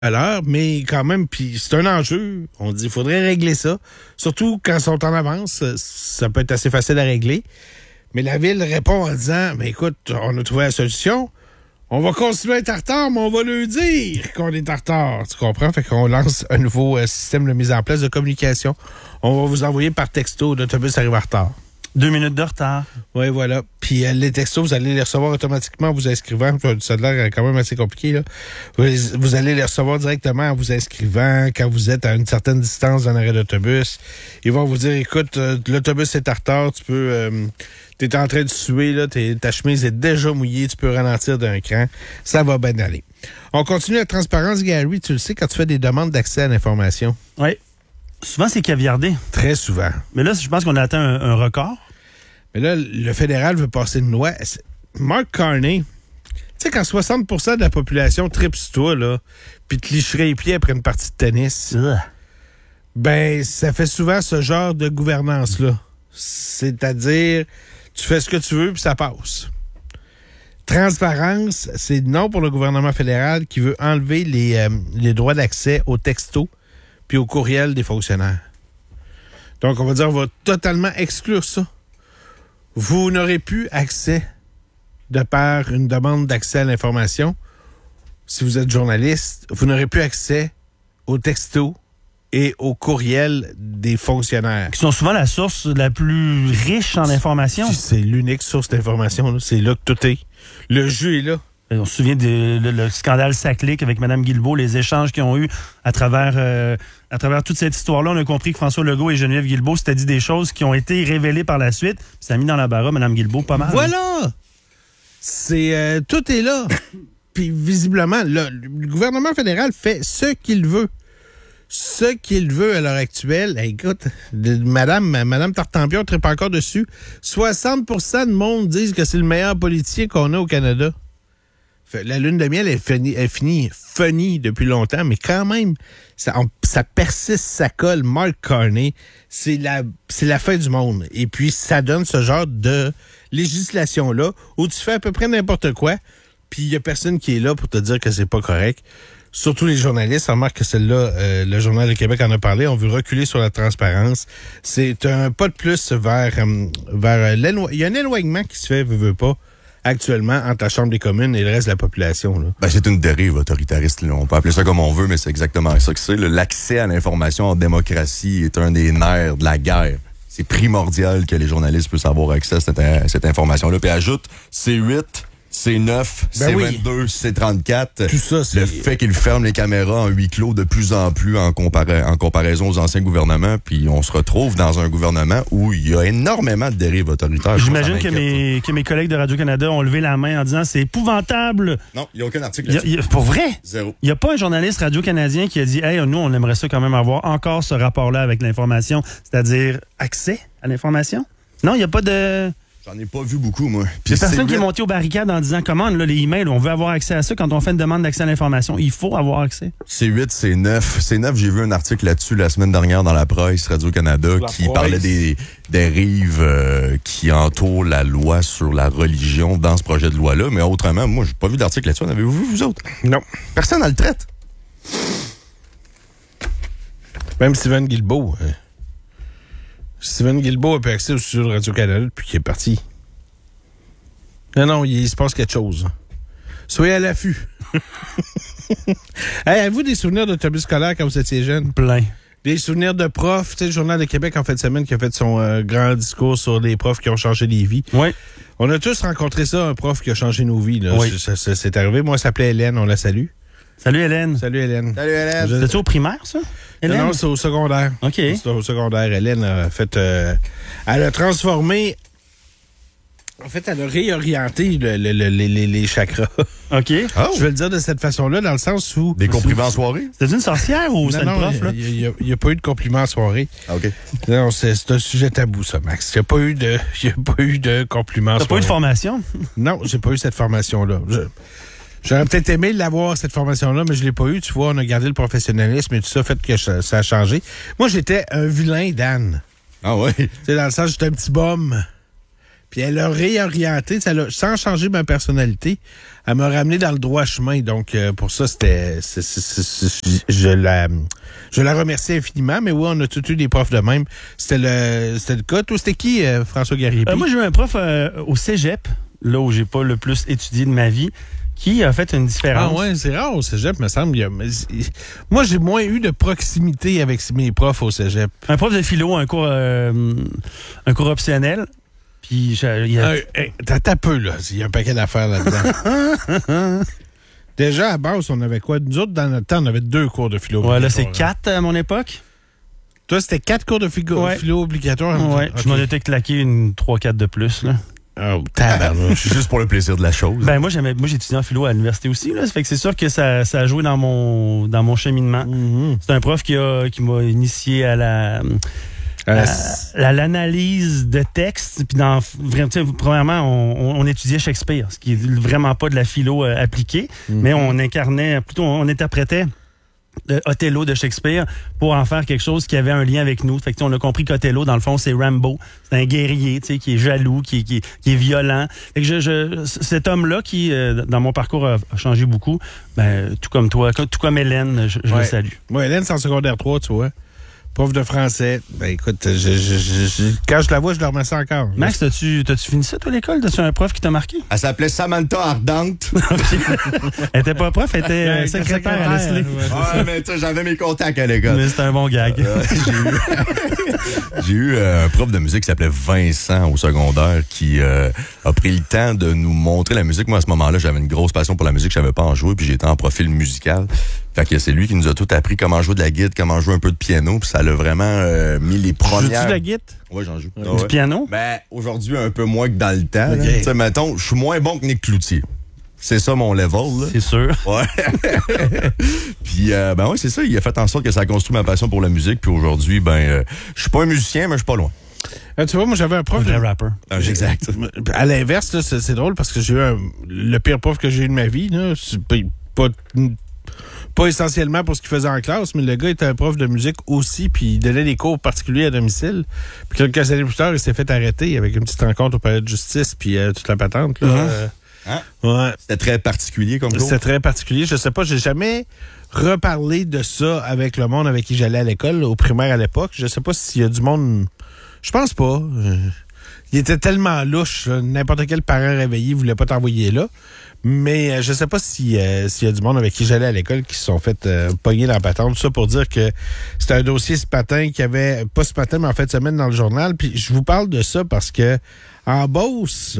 à l'heure, mais quand même, puis c'est un enjeu. On dit, il faudrait régler ça. Surtout quand ils sont en avance, ça peut être assez facile à régler. Mais la ville répond en disant, mais écoute, on a trouvé la solution. On va continuer à être en retard, mais on va leur dire qu'on est en retard. Tu comprends? Fait qu'on lance un nouveau système de mise en place de communication. On va vous envoyer par texto, l'autobus arrive en retard. 2 minutes de retard. Oui, voilà. Puis les textos, vous allez les recevoir automatiquement en vous inscrivant. Ça a l'air quand même assez compliqué, là. Vous allez les recevoir directement en vous inscrivant, quand vous êtes à une certaine distance d'un arrêt d'autobus. Ils vont vous dire, écoute, l'autobus est en retard, tu peux... t'es en train de suer, là, ta chemise est déjà mouillée, tu peux ralentir d'un cran. Ça va bien aller. On continue la transparence, Gary, tu le sais, quand tu fais des demandes d'accès à l'information. Oui. Souvent, c'est caviardé. Très souvent. Mais là, je pense qu'on a atteint un record. Mais là, le fédéral veut passer une loi. Mark Carney, tu sais, quand 60% de la population tripe sur toi, là, puis te licherait les pieds après une partie de tennis, ben, ça fait souvent ce genre de gouvernance-là. C'est-à-dire, tu fais ce que tu veux, puis ça passe. Transparence, c'est non pour le gouvernement fédéral qui veut enlever les droits d'accès aux textos puis au courriel des fonctionnaires. Donc, on va dire, on va totalement exclure ça. Vous n'aurez plus accès, de par une demande d'accès à l'information, si vous êtes journaliste, vous n'aurez plus accès aux textos et aux courriels des fonctionnaires. Qui sont souvent la source la plus riche en information. C'est l'unique source d'information, là. C'est là que tout est. Le jeu est là. On se souvient le scandale Saclic avec Mme Guilbeault, les échanges qu'ils ont eus à travers toute cette histoire-là. On a compris que François Legault et Geneviève Guilbeault s'étaient dit des choses qui ont été révélées par la suite. Ça a mis dans la barre Mme Guilbeault pas mal. Voilà! C'est tout est là. Puis visiblement, le gouvernement fédéral fait ce qu'il veut. Ce qu'il veut à l'heure actuelle, écoute, Madame Tartampion ne tripe encore dessus. 60% de monde disent que c'est le meilleur politicien qu'on a au Canada. La lune de miel est finie funny depuis longtemps, mais quand même, ça persiste, ça colle. Mark Carney, c'est la fin du monde. Et puis, ça donne ce genre de législation-là où tu fais à peu près n'importe quoi, puis il n'y a personne qui est là pour te dire que c'est pas correct. Surtout les journalistes, on remarque que celle-là, le Journal de Québec en a parlé, on veut reculer sur la transparence. C'est un pas de plus vers il y a un éloignement qui se fait, veut pas, actuellement, entre la Chambre des communes et le reste de la population. Là. Ben, c'est une dérive autoritariste. Là. On peut appeler ça comme on veut, mais c'est exactement ça que c'est. L'accès à l'information en démocratie est un des nerfs de la guerre. C'est primordial que les journalistes puissent avoir accès à cette information-là. Puis ajoute, C8... C9, ben C22, C34. Tout ça, c'est... Le fait qu'ils ferment les caméras en huis clos de plus en plus en comparaison aux anciens gouvernements, puis on se retrouve dans un gouvernement où il y a énormément de dérives autoritaires. J'imagine que mes collègues de Radio-Canada ont levé la main en disant c'est épouvantable. Non, il n'y a aucun article là-dessus. Pour vrai? Zéro. Il n'y a pas un journaliste radio-canadien qui a dit « Hey, nous, on aimerait ça quand même avoir encore ce rapport-là avec l'information, c'est-à-dire accès à l'information. » Non, il n'y a pas de... J'en ai pas vu beaucoup, moi. Il y a personne qui est monté aux barricades en disant « Comment, là, les emails, on veut avoir accès à ça quand on fait une demande d'accès à l'information. Il faut avoir accès. » C8, C9. C9, j'ai vu un article là-dessus la semaine dernière dans la presse Radio-Canada qui parlait des dérives qui entourent la loi sur la religion dans ce projet de loi-là. Mais autrement, moi, j'ai pas vu d'article là-dessus. En avez-vous vu, vous autres? Non. Personne ne le traite. Même Steven Guilbeault. Steven Guilbeault a pu accès au studio de Radio-Canada depuis qu'il est parti. Non, il se passe quelque chose. Soyez à l'affût. Hey, avez-vous des souvenirs d'autobus scolaire quand vous étiez jeune? Plein. Des souvenirs de profs? Tu sais, le Journal de Québec en fin de semaine qui a fait son grand discours sur les profs qui ont changé des vies. Oui. On a tous rencontré ça, un prof qui a changé nos vies. Là. Oui. C'est arrivé. Moi, elle s'appelait Hélène. On la salue. Salut, Hélène. Salut, Hélène. Salut, Hélène. C'était-tu au primaire, ça? Hélène? Non, c'est au secondaire. OK. C'est au secondaire. Hélène a fait... elle a transformé... En fait, elle a réorienté les chakras. OK. Oh. Je vais le dire de cette façon-là, dans le sens où... Des compliments en soirée? C'était une sorcière ou c'est une prof, là? Il n'y a pas eu de compliments en soirée. Ah, OK. Non, c'est un sujet tabou, ça, Max. Il n'y a pas eu de compliments en soirée. T'as pas eu de formation? Non, j'ai pas eu cette formation-là. J'aurais peut-être aimé l'avoir, cette formation-là, mais je l'ai pas eu. Tu vois, on a gardé le professionnalisme et tout ça fait que ça a changé. Moi, j'étais un vilain Dan. Ah ouais? Tu sais, dans le sens, j'étais un petit bum. Puis elle a réorienté, sans changer ma personnalité, elle m'a ramené dans le droit chemin. Donc, pour ça, je la remercie infiniment. Mais oui, on a tous eu des profs de même. C'était le cas. Toi, c'était qui, François Garriépi? Moi, j'ai eu un prof au cégep, là où j'ai pas le plus étudié de ma vie, qui a fait une différence. Ah ouais, c'est rare au cégep, me semble. Moi, j'ai moins eu de proximité avec mes profs au cégep. Un prof de philo, un cours optionnel. Puis T'as peu, là. Il y a un paquet d'affaires là-dedans. Déjà, à base, on avait quoi? Nous autres, dans notre temps, on avait 2 cours de philo. Ouais, là, c'est 4 à mon époque. Toi, c'était 4 cours de philo obligatoires? Ouais, okay. Je m'en étais claqué une 3-4 de plus, là. Oh, tabarnouche. Juste pour le plaisir de la chose. Ben, moi, j'ai étudié en philo à l'université aussi, là. Ça fait que c'est sûr que ça a joué dans mon cheminement. Mm-hmm. C'est un prof qui m'a initié à l'analyse de texte. Puis premièrement, on étudiait Shakespeare, ce qui est vraiment pas de la philo appliquée, mais on interprétait Othello de Shakespeare pour en faire quelque chose qui avait un lien avec nous. Fait que on a compris qu'Othello, dans le fond, c'est Rambo. C'est un guerrier, qui est jaloux, qui est violent. Fait que cet homme-là qui, dans mon parcours, a changé beaucoup, tout comme toi, tout comme Hélène, je le salue. Moi, Hélène, c'est en secondaire 3, tu vois. Prof de français. Écoute, quand je la vois, je le remercie encore. Max, t'as-tu fini ça, toi, à l'école? T'as-tu un prof qui t'a marqué? Elle s'appelait Samantha Ardente. Elle était pas prof, elle était secrétaire à Leslie. Ouais, mais tu sais, j'avais mes contacts à l'école. Mais c'était un bon gag. J'ai eu un prof de musique qui s'appelait Vincent au secondaire qui a pris le temps de nous montrer la musique. Moi, à ce moment-là, j'avais une grosse passion pour la musique. Je savais pas en jouer, puis j'étais en profil musical. Fait que c'est lui qui nous a tout appris comment jouer de la guitare, comment jouer un peu de piano, puis ça l'a vraiment mis les premières... Joues-tu de la guitare? Oui, j'en joue. Du piano? Aujourd'hui, un peu moins que dans le temps. Okay. Tu sais, mettons, je suis moins bon que Nick Cloutier. C'est ça mon level, là. C'est sûr. Ouais. Puis, ouais, c'est ça. Il a fait en sorte que ça a construit ma passion pour la musique. Puis aujourd'hui, je suis pas un musicien, mais je suis pas loin. Tu vois, moi, j'avais un prof de rapper. Exact. À l'inverse, là, c'est drôle parce que j'ai eu le pire prof que j'ai eu de ma vie, là. C'est pas essentiellement pour ce qu'il faisait en classe, mais le gars était un prof de musique aussi, puis il donnait des cours particuliers à domicile. Puis quelques années plus tard, il s'est fait arrêter avec une petite rencontre au palais de justice, puis toute la patente, là. Ouais. C'était très particulier comme cours. C'était très particulier. Je sais pas, j'ai jamais reparlé de ça avec le monde avec qui j'allais à l'école, au primaire à l'époque. Je sais pas s'il y a du monde... Je pense pas. Il était tellement louche, là. N'importe quel parent réveillé voulait pas t'envoyer là. Mais je sais pas s'il y a du monde avec qui j'allais à l'école qui se sont fait pogner dans la patente. Tout ça pour dire que c'était un dossier ce matin qui avait, pas ce matin, mais en fin de semaine dans le journal. Puis je vous parle de ça parce que en Beauce,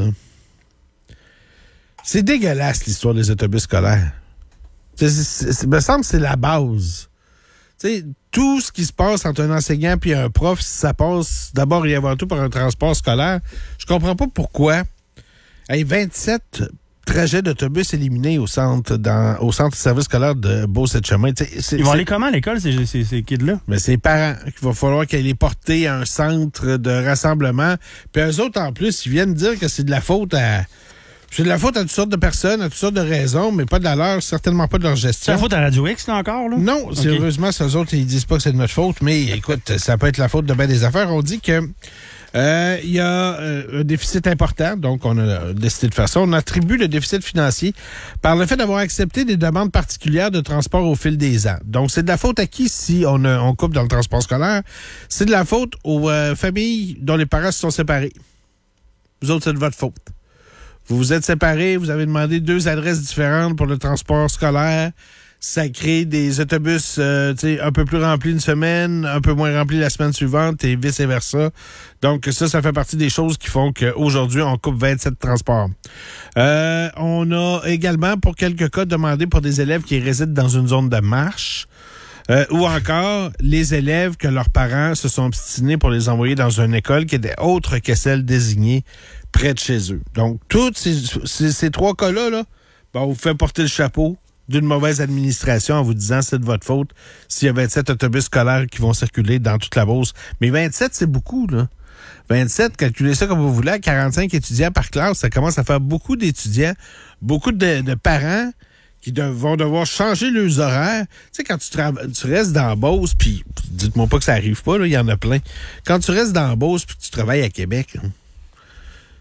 c'est dégueulasse l'histoire des autobus scolaires. Me semble que c'est la base. T'sais, tout ce qui se passe entre un enseignant et un prof, ça passe d'abord et avant tout par un transport scolaire. Je comprends pas pourquoi. 27 trajets d'autobus éliminés au centre de service scolaire de Beauce-et-Chemin. Ils vont aller comment à l'école, ces kids-là? Mais c'est les parents qu'il va falloir qu'ils les porter à un centre de rassemblement. Puis eux autres, en plus, ils viennent dire que c'est de la faute à... C'est de la faute à toutes sortes de personnes, à toutes sortes de raisons, mais pas de la leur, certainement pas de leur gestion. C'est la faute à Radio X, là, encore, là? Non, okay. Heureusement, ces autres, ils disent pas que c'est de notre faute, mais écoute, ça peut être la faute de bien des affaires. On dit que il y a un déficit important, donc on a décidé de faire ça. On attribue le déficit financier par le fait d'avoir accepté des demandes particulières de transport au fil des ans. Donc, c'est de la faute à qui si on coupe dans le transport scolaire? C'est de la faute aux familles dont les parents se sont séparés. Vous autres, c'est de votre faute. Vous vous êtes séparés, vous avez demandé 2 adresses différentes pour le transport scolaire. Ça crée des autobus un peu plus remplis une semaine, un peu moins remplis la semaine suivante et vice-versa. Donc ça fait partie des choses qui font qu'aujourd'hui, on coupe 27 transports. On a également, pour quelques cas, demandé pour des élèves qui résident dans une zone de marche. Ou encore, les élèves que leurs parents se sont obstinés pour les envoyer dans une école qui était autre que celle désignée près de chez eux. Donc, tous ces 3 cas-là, on vous fait porter le chapeau d'une mauvaise administration en vous disant c'est de votre faute s'il y a 27 autobus scolaires qui vont circuler dans toute la Beauce. Mais 27, c'est beaucoup, là. 27, calculez ça comme vous voulez, 45 étudiants par classe, ça commence à faire beaucoup d'étudiants, beaucoup de parents qui vont devoir changer leurs horaires. Tu sais, quand tu restes dans Beauce, puis dites-moi pas que ça arrive pas, là, il y en a plein. Quand tu restes dans Beauce puis tu travailles à Québec,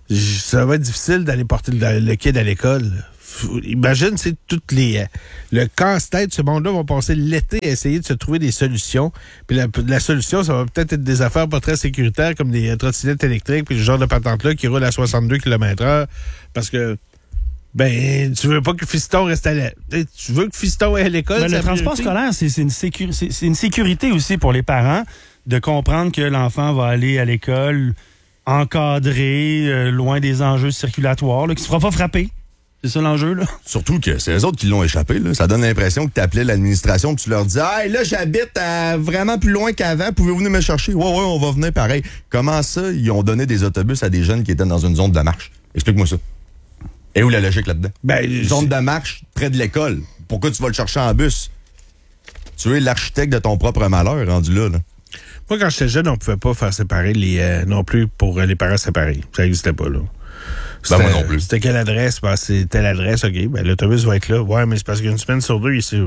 ça va être difficile d'aller porter le kid à l'école. Imagine, c'est toutes les... le casse-tête, ce monde-là va passer l'été à essayer de se trouver des solutions. Puis la solution, ça va peut-être être des affaires pas très sécuritaires comme des trottinettes électriques puis le genre de patente-là qui roule à 62 km/h parce que tu veux pas que Fiston reste tu veux que Fiston aille à l'école. Le transport scolaire, c'est une sécurité aussi pour les parents de comprendre que l'enfant va aller à l'école encadré, loin des enjeux circulatoires, là, qui se fera pas frapper. C'est ça l'enjeu, là? Surtout que c'est eux autres qui l'ont échappé, là. Ça donne l'impression que tu appelais l'administration et tu leur dis « Hey, là, j'habite vraiment plus loin qu'avant. Pouvez-vous venir me chercher? » Ouais, on va venir pareil. Comment ça, ils ont donné des autobus à des jeunes qui étaient dans une zone de marche? Explique-moi ça. Et où la logique là-dedans? Zone de marche près de l'école. Pourquoi tu vas le chercher en bus? Tu es l'architecte de ton propre malheur, rendu là. Moi, quand j'étais jeune, on pouvait pas faire séparer non plus pour les parents séparés. Ça n'existait pas, là. Moi non plus. C'était quelle adresse? C'est telle adresse, OK. L'autobus va être là. Ouais, mais c'est parce qu'une semaine sur deux, ici.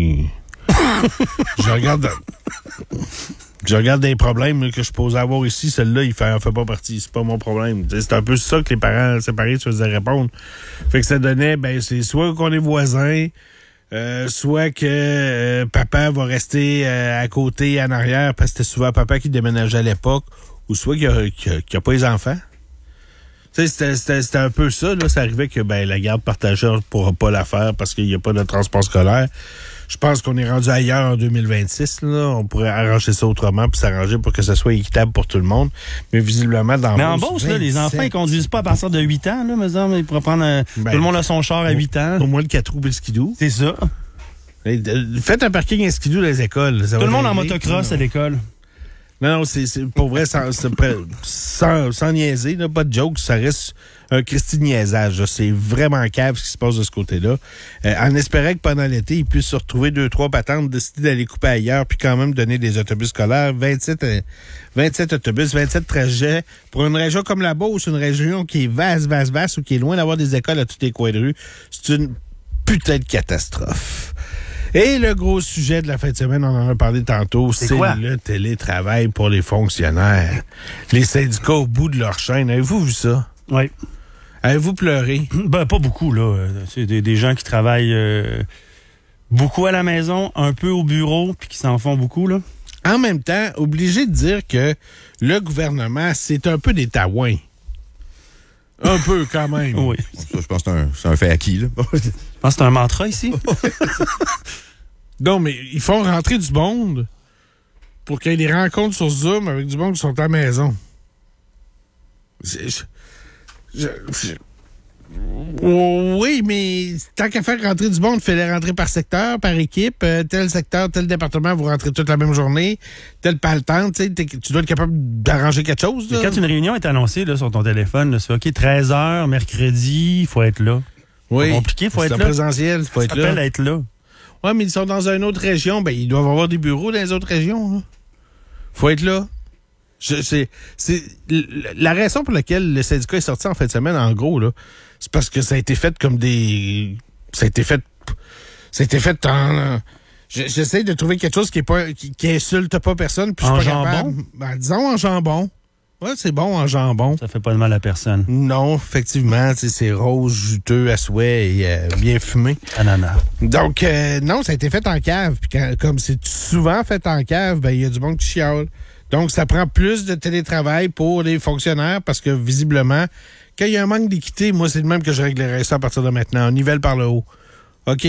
Je regarde des problèmes là, que je posais avoir ici. Celui-là, il fait pas partie. C'est pas mon problème. C'est un peu ça que les parents séparés se faisaient répondre. Fait que ça donnait, c'est soit qu'on est voisins, soit que papa va rester à côté, en arrière, parce que c'était souvent papa qui déménageait à l'époque, ou soit qu'il n'y a pas les enfants. Tu sais, c'était un peu ça, là. Ça arrivait que la garde partagée, on ne pourra pas la faire parce qu'il n'y a pas de transport scolaire. Je pense qu'on est rendu ailleurs en 2026, là. On pourrait arranger ça autrement puis s'arranger pour que ça soit équitable pour tout le monde. Mais visiblement, Mais en Beauce, là, les enfants, ils conduisent pas à partir de 8 ans, là, mais ils pourraient prendre tout le monde a son char à 8 ans. Au moins le 4 roues et le skidoo. C'est ça. Faites un parking et skidoo dans les écoles. Tout le monde en motocross à l'école. Non, c'est pour vrai, sans niaiser, là, pas de joke, ça reste un Christy niaisage. Là. C'est vraiment cave ce qui se passe de ce côté-là. En espérant que pendant l'été, ils puissent se retrouver 2-3 patentes, décider d'aller couper ailleurs, puis quand même donner des autobus scolaires, 27 autobus, 27 trajets. Pour une région comme la Beauce, une région qui est vaste, ou qui est loin d'avoir des écoles à tous les coins de rue, c'est une putain de catastrophe. Et le gros sujet de la fin de semaine, on en a parlé tantôt, c'est le télétravail pour les fonctionnaires. Les syndicats au bout de leur chaîne. Avez-vous vu ça? Oui. Avez-vous pleuré? Pas beaucoup, là. C'est des gens qui travaillent beaucoup à la maison, un peu au bureau, puis qui s'en font beaucoup, là. En même temps, obligé de dire que le gouvernement, c'est un peu des taouins. Un peu, quand même. Oui. Ça, je pense que c'est un fait acquis, là. Je pense que c'est un mantra ici. Non, mais ils font rentrer du monde pour qu'il y ait des rencontres sur Zoom avec du monde qui sont à la maison. Oui, mais tant qu'à faire rentrer du monde, fais-les rentrer par secteur, par équipe. Tel secteur, tel département, vous rentrez toute la même journée. Tel pas le temps, tu dois être capable d'arranger quelque chose. Là. Quand une réunion est annoncée là, sur ton téléphone, là, c'est OK, 13h, mercredi, il faut être là. Oui. C'est compliqué, il faut être là. C'est présentiel, il faut être là. Ça s'appelle être là. Oui, mais ils sont dans une autre région. Ils doivent avoir des bureaux dans les autres régions. Il faut être là. C'est la raison pour laquelle le syndicat est sorti en fin de semaine, en gros, là, c'est parce que ça a été fait comme des... Ça a été fait en... J'essaie de trouver quelque chose qui insulte pas personne. Puis en je suis pas jambon? Capable. Disons en jambon. Ouais, c'est bon en jambon. Ça fait pas de mal à personne. Non, effectivement, c'est rose, juteux, à souhait et bien fumé. Ananas. Donc, non, ça a été fait en cave. Puis comme c'est souvent fait en cave, il y a du monde qui chiale. Donc, ça prend plus de télétravail pour les fonctionnaires parce que, visiblement, quand il y a un manque d'équité, moi, c'est le même que je réglerais ça à partir de maintenant. On nivelle par le haut. OK?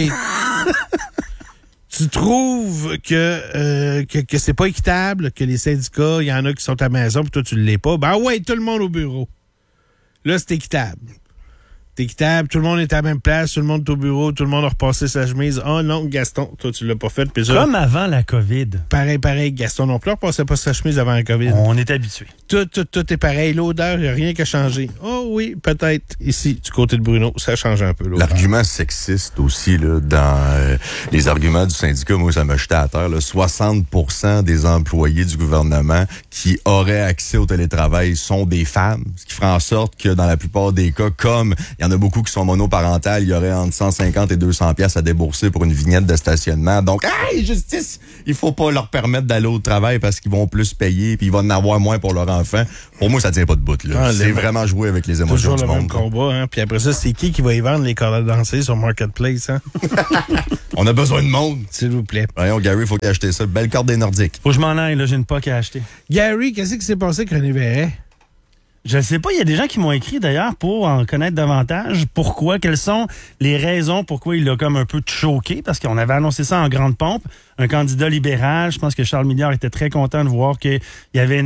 Tu trouves que c'est pas équitable, que les syndicats, il y en a qui sont à la maison, puis toi, tu ne l'es pas. Ben ouais, tout le monde au bureau. Là, c'est équitable. C'est équitable, tout le monde est à la même place, tout le monde est au bureau, tout le monde a repassé sa chemise. Oh non, Gaston, toi, tu l'as pas fait. Puis ça, comme avant la COVID. Pareil, Gaston non plus, ne repassait pas sa chemise avant la COVID. On est habitué. Tout est pareil. L'odeur, il n'y a rien qui a changé. Oh oui, peut-être ici, du côté de Bruno, ça change un peu. L'odeur. L'argument sexiste aussi, là, dans les arguments du syndicat, moi, ça m'a jeté à terre. Là, 60% des employés du gouvernement qui auraient accès au télétravail sont des femmes, ce qui ferait en sorte que dans la plupart des cas, comme il y en a beaucoup qui sont monoparentales, il y aurait entre 150 et 200 pièces à débourser pour une vignette de stationnement. Donc, hey, justice, il faut pas leur permettre d'aller au travail parce qu'ils vont plus payer puis ils vont en avoir moins pour leur enfants. Pour moi, ça tient pas de bout. Là. C'est vraiment jouer avec les émotions du monde. Toujours le même combat. Hein? Puis après ça, c'est qui va y vendre les cordes à danser sur Marketplace? Hein? On a besoin de monde. S'il vous plaît. Voyons, Gary, il faut acheter ça. Belle corde des Nordiques. Faut que je m'en aille, là. J'ai une POC à acheter. Gary, qu'est-ce qui s'est passé avec René Verret? Je ne sais pas, il y a des gens qui m'ont écrit d'ailleurs pour en connaître davantage. Pourquoi? Quelles sont les raisons pourquoi il a comme un peu choqué? Parce qu'on avait annoncé ça en grande pompe. Un candidat libéral, je pense que Charles Milliard était très content de voir qu'il y avait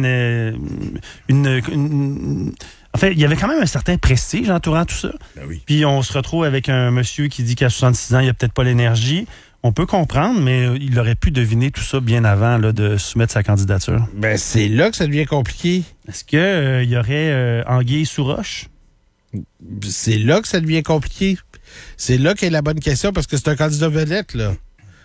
en fait, il y avait quand même un certain prestige entourant tout ça. Ben oui. Puis on se retrouve avec un monsieur qui dit qu'à 66 ans, il n'y a peut-être pas l'énergie. On peut comprendre, mais il aurait pu deviner tout ça bien avant là, de soumettre sa candidature. Ben, c'est là que ça devient compliqué. Est-ce qu'il y aurait anguille sous roche? C'est là que ça devient compliqué. C'est là qu'est la bonne question, parce que c'est un candidat vedette, là.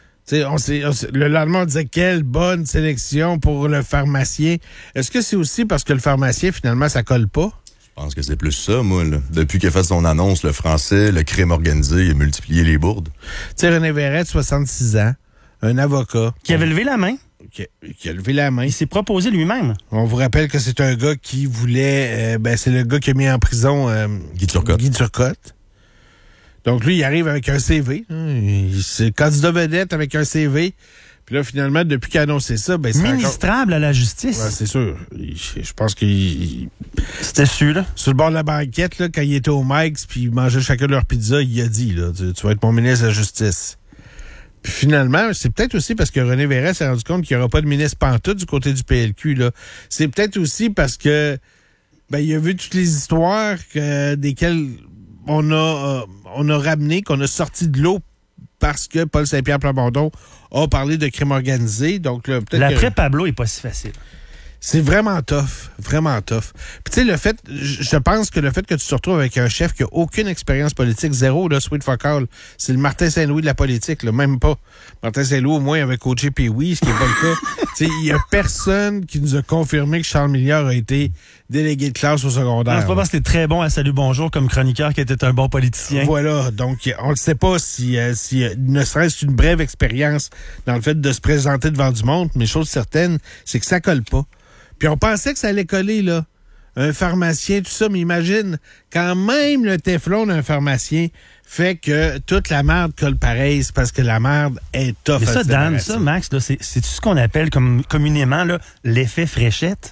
Le lendemain, on disait quelle bonne sélection pour le pharmacien. Est-ce que c'est aussi parce que le pharmacien, finalement, ça colle pas? Je pense que c'est plus ça, moi. Là. Depuis qu'il a fait son annonce, le français, le crime organisé, il a multiplié les bourdes. Tu sais, René Verret, 66 ans, un avocat. Qui avait levé la main. Qui a levé la main. Il s'est proposé lui-même. On vous rappelle que c'est un gars qui voulait... c'est le gars qui a mis en prison... Guy Turcotte. Donc, lui, il arrive avec un CV. Hein. C'est le candidat vedette avec un CV. Puis là, finalement, depuis qu'il a annoncé ça... c'est ministrable à la justice. Ouais, c'est sûr. Je pense qu'il... C'était sûr, là. Sur le bord de la banquette, là, quand il était au Mike's, puis ils mangeaient chacun leur pizza, il a dit, là, tu vas être mon ministre de la Justice. Puis finalement, c'est peut-être aussi parce que René Verret s'est rendu compte qu'il n'y aura pas de ministre pantoute du côté du PLQ, là. C'est peut-être aussi parce que il a vu toutes les histoires desquelles on a ramené, qu'on a sorti de l'eau parce que Paul Saint-Pierre Plamondon a parlé de crime organisé. Donc là, peut-être l'après Pablo est pas si facile. C'est vraiment tough. Vraiment tough. Puis tu sais, je pense que le fait que tu te retrouves avec un chef qui a aucune expérience politique, zéro, là, sweet fuck all, c'est le Martin Saint-Louis de la politique, là, même pas. Martin Saint-Louis, au moins, avait coaché Pee-Wee, ce qui n'est pas le cas. Tu sais, il y a personne qui nous a confirmé que Charles Milliard a été délégué de classe au secondaire. Non, c'est pas parce que c'était très bon à Salut Bonjour comme chroniqueur qu'il était un bon politicien. Voilà. Donc, on ne sait pas si ne serait-ce qu'une brève expérience dans le fait de se présenter devant du monde, mais chose certaine, c'est que ça colle pas. Puis on pensait que ça allait coller, là. Un pharmacien, tout ça, mais imagine, quand même le téflon d'un pharmacien fait que toute la merde colle pareil, c'est parce que la merde est tough. Mais ça, Dan, ça, Max, là, c'est ce qu'on appelle communément là, l'effet fréchette?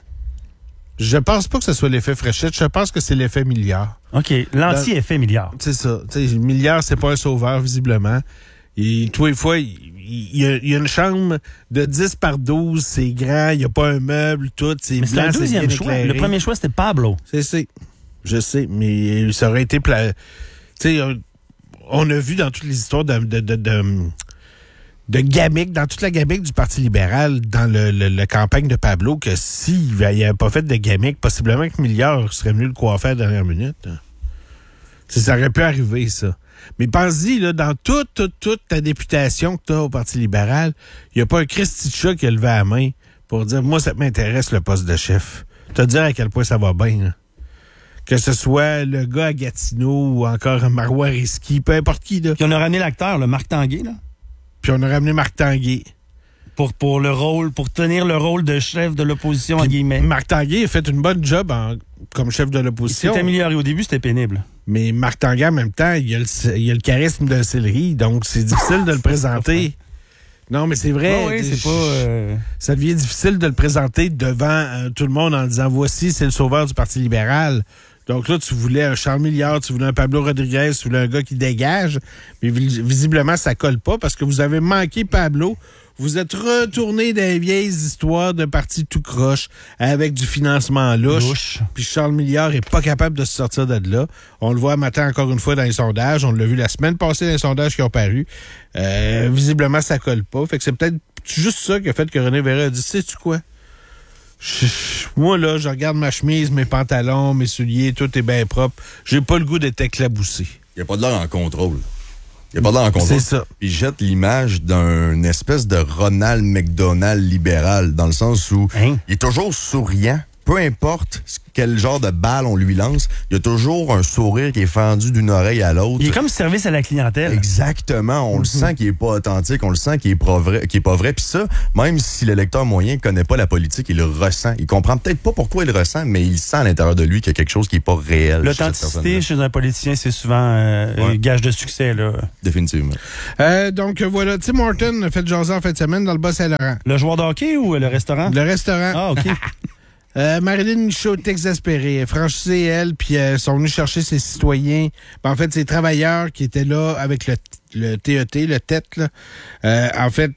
Je pense pas que ce soit l'effet fréchette, je pense que c'est l'effet Milliard. OK, l'anti-effet Milliard. C'est ça. Milliard, c'est pas un sauveur, visiblement. Et tous les fois, il y a une chambre de 10 par 12, c'est grand, il n'y a pas un meuble, tout, c'est mais blanc, c'est le deuxième choix. Éclairé. Le premier choix, c'était Pablo. Je sais, mais ça aurait été... Tu sais, on a vu dans toutes les histoires de gamique, dans toute la gamique du Parti libéral, dans la campagne de Pablo, que s'il n'avait pas fait de gamique, possiblement que Milliard serait venu le coiffer à la dernière minute. Hein. Ça aurait pu arriver, ça. Mais pense-y, là, dans toute ta députation que tu as au Parti libéral, il n'y a pas un Christy de chat qui a levé la main pour dire « Moi, ça m'intéresse, le poste de chef. » Te dire à quel point ça va bien. Là. Que ce soit le gars à Gatineau ou encore Marois Risky, peu importe qui. Là. Puis on a ramené l'acteur, le Marc Tanguay, là. Puis on a ramené Marc Tanguay. Pour tenir le rôle de chef de l'opposition, en guillemets. Marc Tanguay a fait une bonne job comme chef de l'opposition. Il s'est amélioré. Au début, c'était pénible. Mais Marc Tanguay, en même temps, il a le charisme d'un céleri, donc c'est difficile de le présenter. Non, mais c'est vrai. Oui, c'est pas... Ça devient difficile de le présenter devant tout le monde en disant « Voici, c'est le sauveur du Parti libéral ». Donc là, tu voulais un Charles Milliard, tu voulais un Pablo Rodriguez, tu voulais un gars qui dégage. Mais visiblement, ça colle pas parce que vous avez manqué Pablo. Vous êtes retourné dans les vieilles histoires de parti tout croche avec du financement louche. Puis Charles Milliard est pas capable de se sortir de là. On le voit matin encore une fois dans les sondages. On l'a vu la semaine passée dans les sondages qui ont paru. Visiblement, ça colle pas. Fait que c'est peut-être juste ça qui a fait que René Verret a dit, sais-tu quoi? Moi, là, je regarde ma chemise, mes pantalons, mes souliers, tout est bien propre. J'ai pas le goût d'être éclaboussé. Il n'y a pas de l'air en contrôle. C'est ça. Puis il jette l'image d'un espèce de Ronald McDonald libéral, dans le sens où il est toujours souriant, peu importe quel genre de balle on lui lance, il y a toujours un sourire qui est fendu d'une oreille à l'autre. Il est comme service à la clientèle. Exactement. On le sent qu'il est pas authentique, on le sent qu'il est pas vrai. Puis ça, même si le lecteur moyen connaît pas la politique, il le ressent. Il comprend peut-être pas pourquoi il le ressent, mais il sent à l'intérieur de lui qu'il y a quelque chose qui est pas réel. L'authenticité chez un politicien, c'est souvent un gage de succès, là. Définitivement. Donc voilà, Tim Horton a fait jaser en fin de semaine dans le Bas-Saint-Laurent. Le joueur de hockey ou le restaurant? Le restaurant. Ah, OK. Marilyn Michaud est exaspérée. Elle franchissait, elle, puis sont venus chercher ses citoyens. En fait, ses travailleurs qui étaient là avec le TET, le TET, là. En fait,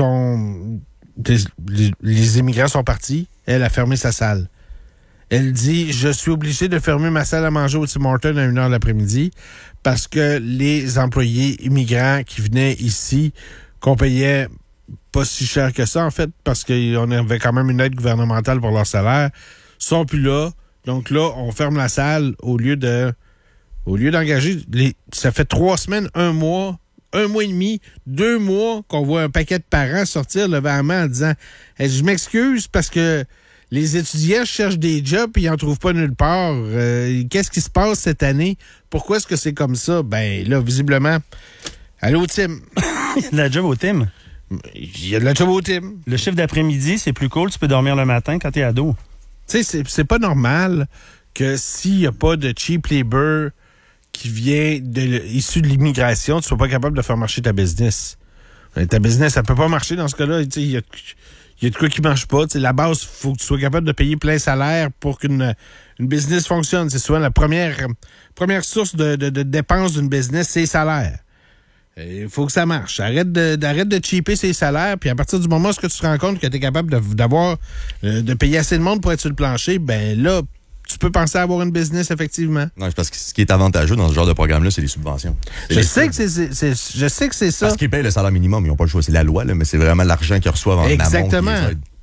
les immigrants sont partis. Elle a fermé sa salle. Elle dit, je suis obligée de fermer ma salle à manger au Tim Hortons à 1h l'après-midi parce que les employés immigrants qui venaient ici, qu'on payait pas si cher que ça, en fait, parce qu'on avait quand même une aide gouvernementale pour leur salaire, sont plus là. Donc là, on ferme la salle au lieu d'engager. Ça fait 3 semaines, 1 mois, 1 mois et demi, 2 mois qu'on voit un paquet de parents sortir le vêtement en disant je m'excuse parce que les étudiants cherchent des jobs et ils n'en trouvent pas nulle part. Qu'est-ce qui se passe cette année? Pourquoi est-ce que c'est comme ça? Ben là, visiblement, allô, Tim. Il y a de la job au Tim. Il y a de la job au Tim. Le chiffre d'après-midi, c'est plus cool. Tu peux dormir le matin quand t'es ado. Tu sais, c'est pas normal que s'il n'y a pas de cheap labor qui vient issu de l'immigration, tu sois pas capable de faire marcher ta business. Ta business, ça peut pas marcher dans ce cas-là. Il y a de quoi qui marche pas. T'sais, la base, il faut que tu sois capable de payer plein salaire pour qu'une business fonctionne. C'est souvent la première source de dépenses d'une business, c'est les salaires. Il faut que ça marche. Arrête de cheaper ses salaires, puis à partir du moment où tu te rends compte que tu es capable de payer assez de monde pour être sur le plancher, ben là, tu peux penser à avoir une business, effectivement. Non, c'est parce que ce qui est avantageux dans ce genre de programme-là, c'est les subventions. Je sais que c'est ça. Parce qu'ils payent le salaire minimum, ils n'ont pas le choix. C'est la loi, là, mais c'est vraiment l'argent qu'ils reçoivent en amont. Exactement.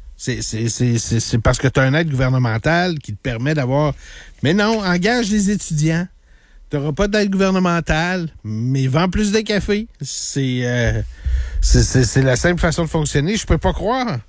C'est parce que tu as une aide gouvernementale qui te permet d'avoir... Mais non, engage les étudiants. Tu n'auras pas d'aide gouvernementale, mais vends plus de café. C'est la simple façon de fonctionner. Je peux pas croire.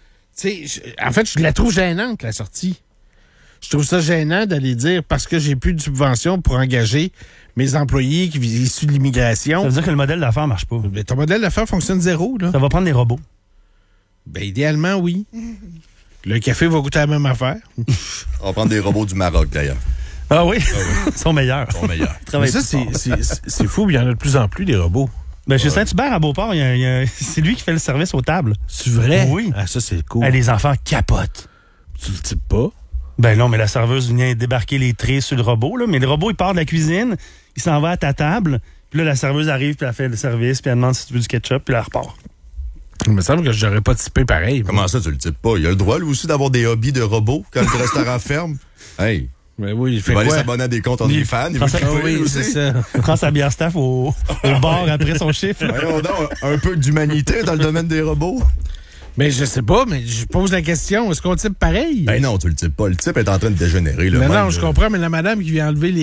En fait, je la trouve gênante, la sortie. Je trouve ça gênant d'aller dire parce que j'ai plus de subventions pour engager mes employés qui issus de l'immigration. Ça veut dire que le modèle d'affaires marche pas. Mais ton modèle d'affaires fonctionne zéro, là. Ça va prendre des robots. Ben, idéalement, oui. Le café va goûter la même affaire. On va prendre des robots du Maroc, d'ailleurs. Ah oui? Ils sont meilleurs. Mais ça, c'est fou, il y en a de plus en plus, des robots. Ben, chez Saint-Hubert, à Beauport, c'est lui qui fait le service aux tables. C'est vrai? Oui. Ah, ça, c'est cool. Les enfants capotent. Tu le types pas? Ben non, mais la serveuse vient débarquer les traits sur le robot, là. Mais le robot, il part de la cuisine, il s'en va à ta table, puis là, la serveuse arrive, puis elle fait le service, puis elle demande si tu veux du ketchup, puis elle repart. Il me semble que je n'aurais pas typé pareil. Comment ça, tu le types pas? Il a le droit, lui aussi, d'avoir des hobbies de robots quand le restaurant ferme. Hey! Mais oui, il fait il va quoi? aller s'abonner à des comptes OnlyFans. Oui, c'est ça. Il prend sa bière staff au bar après son chiffre. Voyons donc, un peu d'humanité dans le domaine des robots. Mais je sais pas, mais je pose la question. Est-ce qu'on type pareil? Ben non, tu le types pas. Le type est en train de dégénérer. Là, non, je comprends, mais la madame qui vient enlever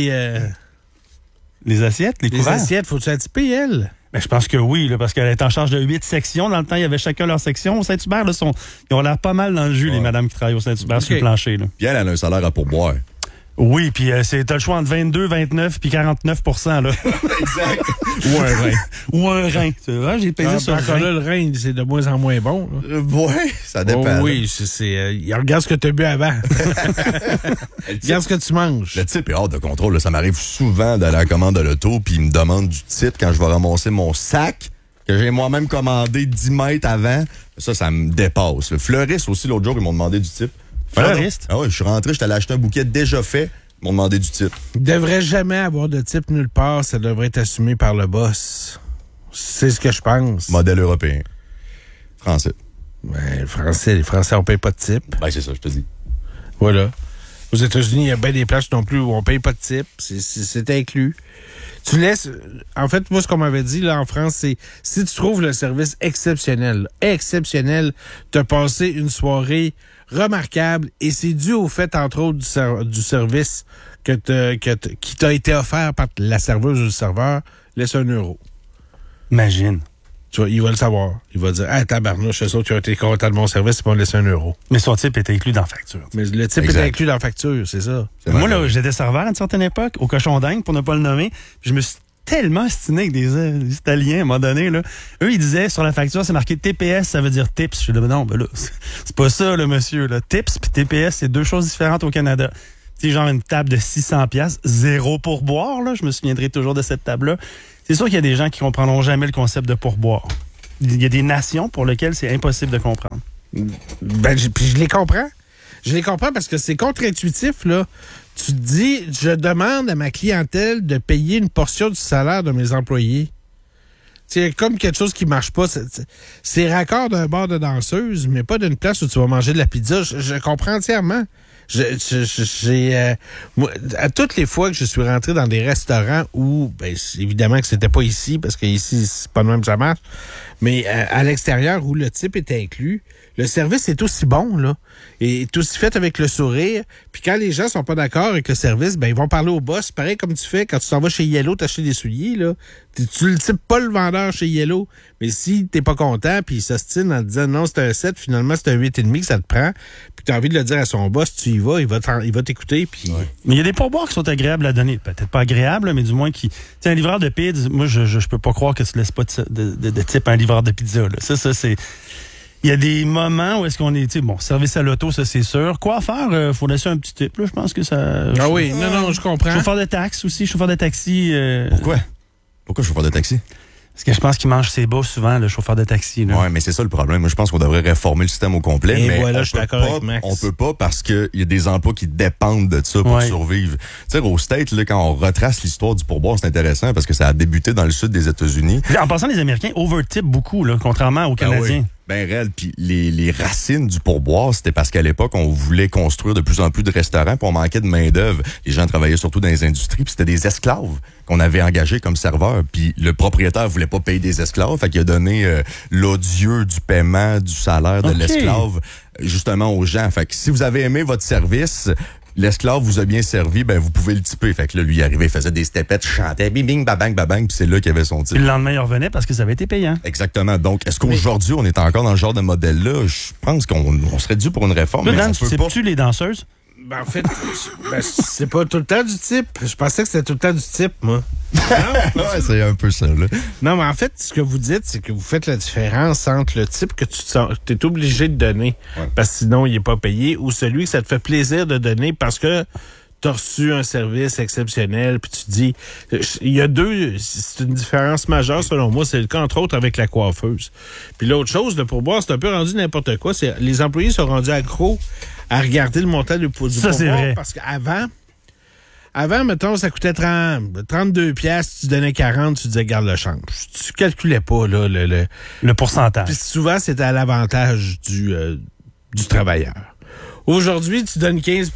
les assiettes, les couverts. Les assiettes, faut-tu la typer, elle? Ben, je pense que oui, là, parce qu'elle est en charge de 8 sections. Dans le temps, il y avait chacun leur section. Au Saint-Hubert, là, ils ont l'air pas mal dans le jus, les madames qui travaillent au Saint-Hubert sur le plancher. Là. Puis elle a un salaire à pourboire. Oui, puis t'as le choix entre 22, 29 puis 49 %, là. Exact. Ou un rein. Ou un rein. J'ai pesé sur le rein. Là, le rein, c'est de moins en moins bon. Ouais, ça dépend. Oh, oui, regarde ce que tu as bu avant. Regarde ce que tu manges. Le type est hors de contrôle. Là. Ça m'arrive souvent d'aller à la commande de l'auto, puis il me demande du titre quand je vais ramasser mon sac, que j'ai moi-même commandé 10 mètres avant. Ça me dépasse. Le fleuriste aussi, l'autre jour, ils m'ont demandé du type. Fleuriste? Ah ouais, je suis rentré, je t'allais acheter un bouquet déjà fait. Ils m'ont demandé du type. Il devrait jamais avoir de type nulle part. Ça devrait être assumé par le boss. C'est ce que je pense. Modèle européen. Français. Ben, les Français, on paye pas de type. Ben, c'est ça, je te dis. Voilà. Aux États-Unis, il y a bien des places non plus où on paye pas de type. C'est inclus. Tu laisses... En fait, moi, ce qu'on m'avait dit, là, en France, c'est si tu trouves le service exceptionnel, t'as passé une soirée remarquable et c'est dû au fait, entre autres, du service qui t'a été offert par la serveuse ou le serveur, laisse 1 €. Imagine. Tu vois, il va le savoir. Il va dire, ah, tabarnouche, eux autres qui ont été contents de mon service, ils vont me laisser 1 euro. Mais son type était inclus dans la facture. Mais le type Exact. est inclus dans la facture, c'est ça. Moi, là, j'étais serveur à une certaine époque, au Cochon d'Inde, pour ne pas le nommer. Puis je me suis tellement ostiné avec des Italiens, à un moment donné, là. Eux, ils disaient, sur la facture, c'est marqué TPS, ça veut dire tips. Je dis, non, ben là, c'est pas ça, là, monsieur, là. Tips puis TPS, c'est 2 choses différentes au Canada. Tu sais, genre une table de 600$, 0 pourboire, là. Je me souviendrai toujours de cette table-là. C'est sûr qu'il y a des gens qui comprendront jamais le concept de pourboire. Il y a des nations pour lesquelles c'est impossible de comprendre. Puis je les comprends. Je les comprends parce que c'est contre-intuitif, là. Tu te dis, je demande à ma clientèle de payer une portion du salaire de mes employés. C'est comme quelque chose qui marche pas. C'est raccord d'un bar de danseuse, mais pas d'une place où tu vas manger de la pizza. Je comprends entièrement. Moi, à toutes les fois que je suis rentré dans des restaurants où, ben, évidemment que c'était pas ici, parce qu'ici, c'est pas de même que ça marche, mais à l'extérieur où le type est inclus, le service est aussi bon, là, et est aussi fait avec le sourire. Puis quand les gens sont pas d'accord avec le service, ben ils vont parler au boss, pareil comme tu fais quand tu t'en vas chez Yellow t'acheter des souliers, là. Tu le types pas le vendeur chez Yellow, mais si t'es pas content, puis il s'ostine en te disant non, c'est un 7, finalement c'est un 8,5 que ça te prend, puis t'as envie de le dire à son boss, tu y vas, il va t'écouter, puis... Ouais. Mais il y a des pourboires qui sont agréables à donner. Peut-être pas agréables, mais du moins qui... Tu sais, un livreur de pizza, moi, je peux pas croire que tu laisses pas de type à un livreur de pizza, là. Ça, c'est... Il y a des moments où est-ce qu'on est, tu sais, bon, service à l'auto, ça, c'est sûr. Quoi faire? Faut laisser un petit tip, là. Je pense que ça... Ah oui, non, je comprends. Chauffeur de taxi aussi, chauffeur de taxi. Pourquoi? Pourquoi chauffeur de taxi? Parce que je pense qu'il mange ses bas souvent, le chauffeur de taxi, là. Ouais, mais c'est ça le problème. Moi, je pense qu'on devrait réformer le système au complet. Et mais voilà, on je suis peut d'accord pas- avec Max. On peut pas parce qu'il y a des emplois qui dépendent de ça pour Ouais. survivre. Tu sais, au States, là, quand on retrace l'histoire du pourboire, c'est intéressant parce que ça a débuté dans le sud des États-Unis. En passant, les Américains overtip beaucoup, là, contrairement aux Canadiens. Ben réel, puis les racines du pourboire, c'était parce qu'à l'époque, on voulait construire de plus en plus de restaurants, puis on manquait de main-d'œuvre. Les gens travaillaient surtout dans les industries, puis c'était des esclaves qu'on avait engagés comme serveurs. Puis le propriétaire voulait pas payer des esclaves, fait qu'il a donné l'odieux du paiement du salaire de Ok. l'esclave justement aux gens. Fait que si vous avez aimé votre service, l'esclave vous a bien servi, ben vous pouvez le typer. Fait que là, lui, il arrivait, il faisait des stepettes, chantait, bing, bing, babang, babang, puis c'est là qu'il y avait son Puis type. le lendemain, il revenait parce que ça avait été payant. Exactement. Donc, est-ce qu'aujourd'hui, on est encore dans ce genre de modèle-là? Je pense qu'on serait dû pour une réforme, Là, mais Dan, on tu peut pas. sais-tu les danseuses? Ben, en fait, c'est pas tout le temps du type. Je pensais que c'était tout le temps du type, moi. Ouais, c'est un peu ça, là. Non, mais en fait, ce que vous dites, c'est que vous faites la différence entre le type que tu es obligé de donner, parce que sinon, il n'est pas payé, ou celui que ça te fait plaisir de donner parce que tu as reçu un service exceptionnel, puis tu te dis... Il y a c'est une différence majeure, selon moi. C'est le cas, entre autres, avec la coiffeuse. Puis l'autre chose, le pourboire, c'est un peu rendu n'importe quoi. Les employés sont rendus accros à regarder le montant du pourboire. Ça, c'est vrai. Parce qu'avant, mettons, ça coûtait 32 piastres, tu donnais 40, tu disais garde le change. Tu calculais pas, là, Le pourcentage. Puis souvent, c'était à l'avantage du travailleur. Aujourd'hui, tu donnes 15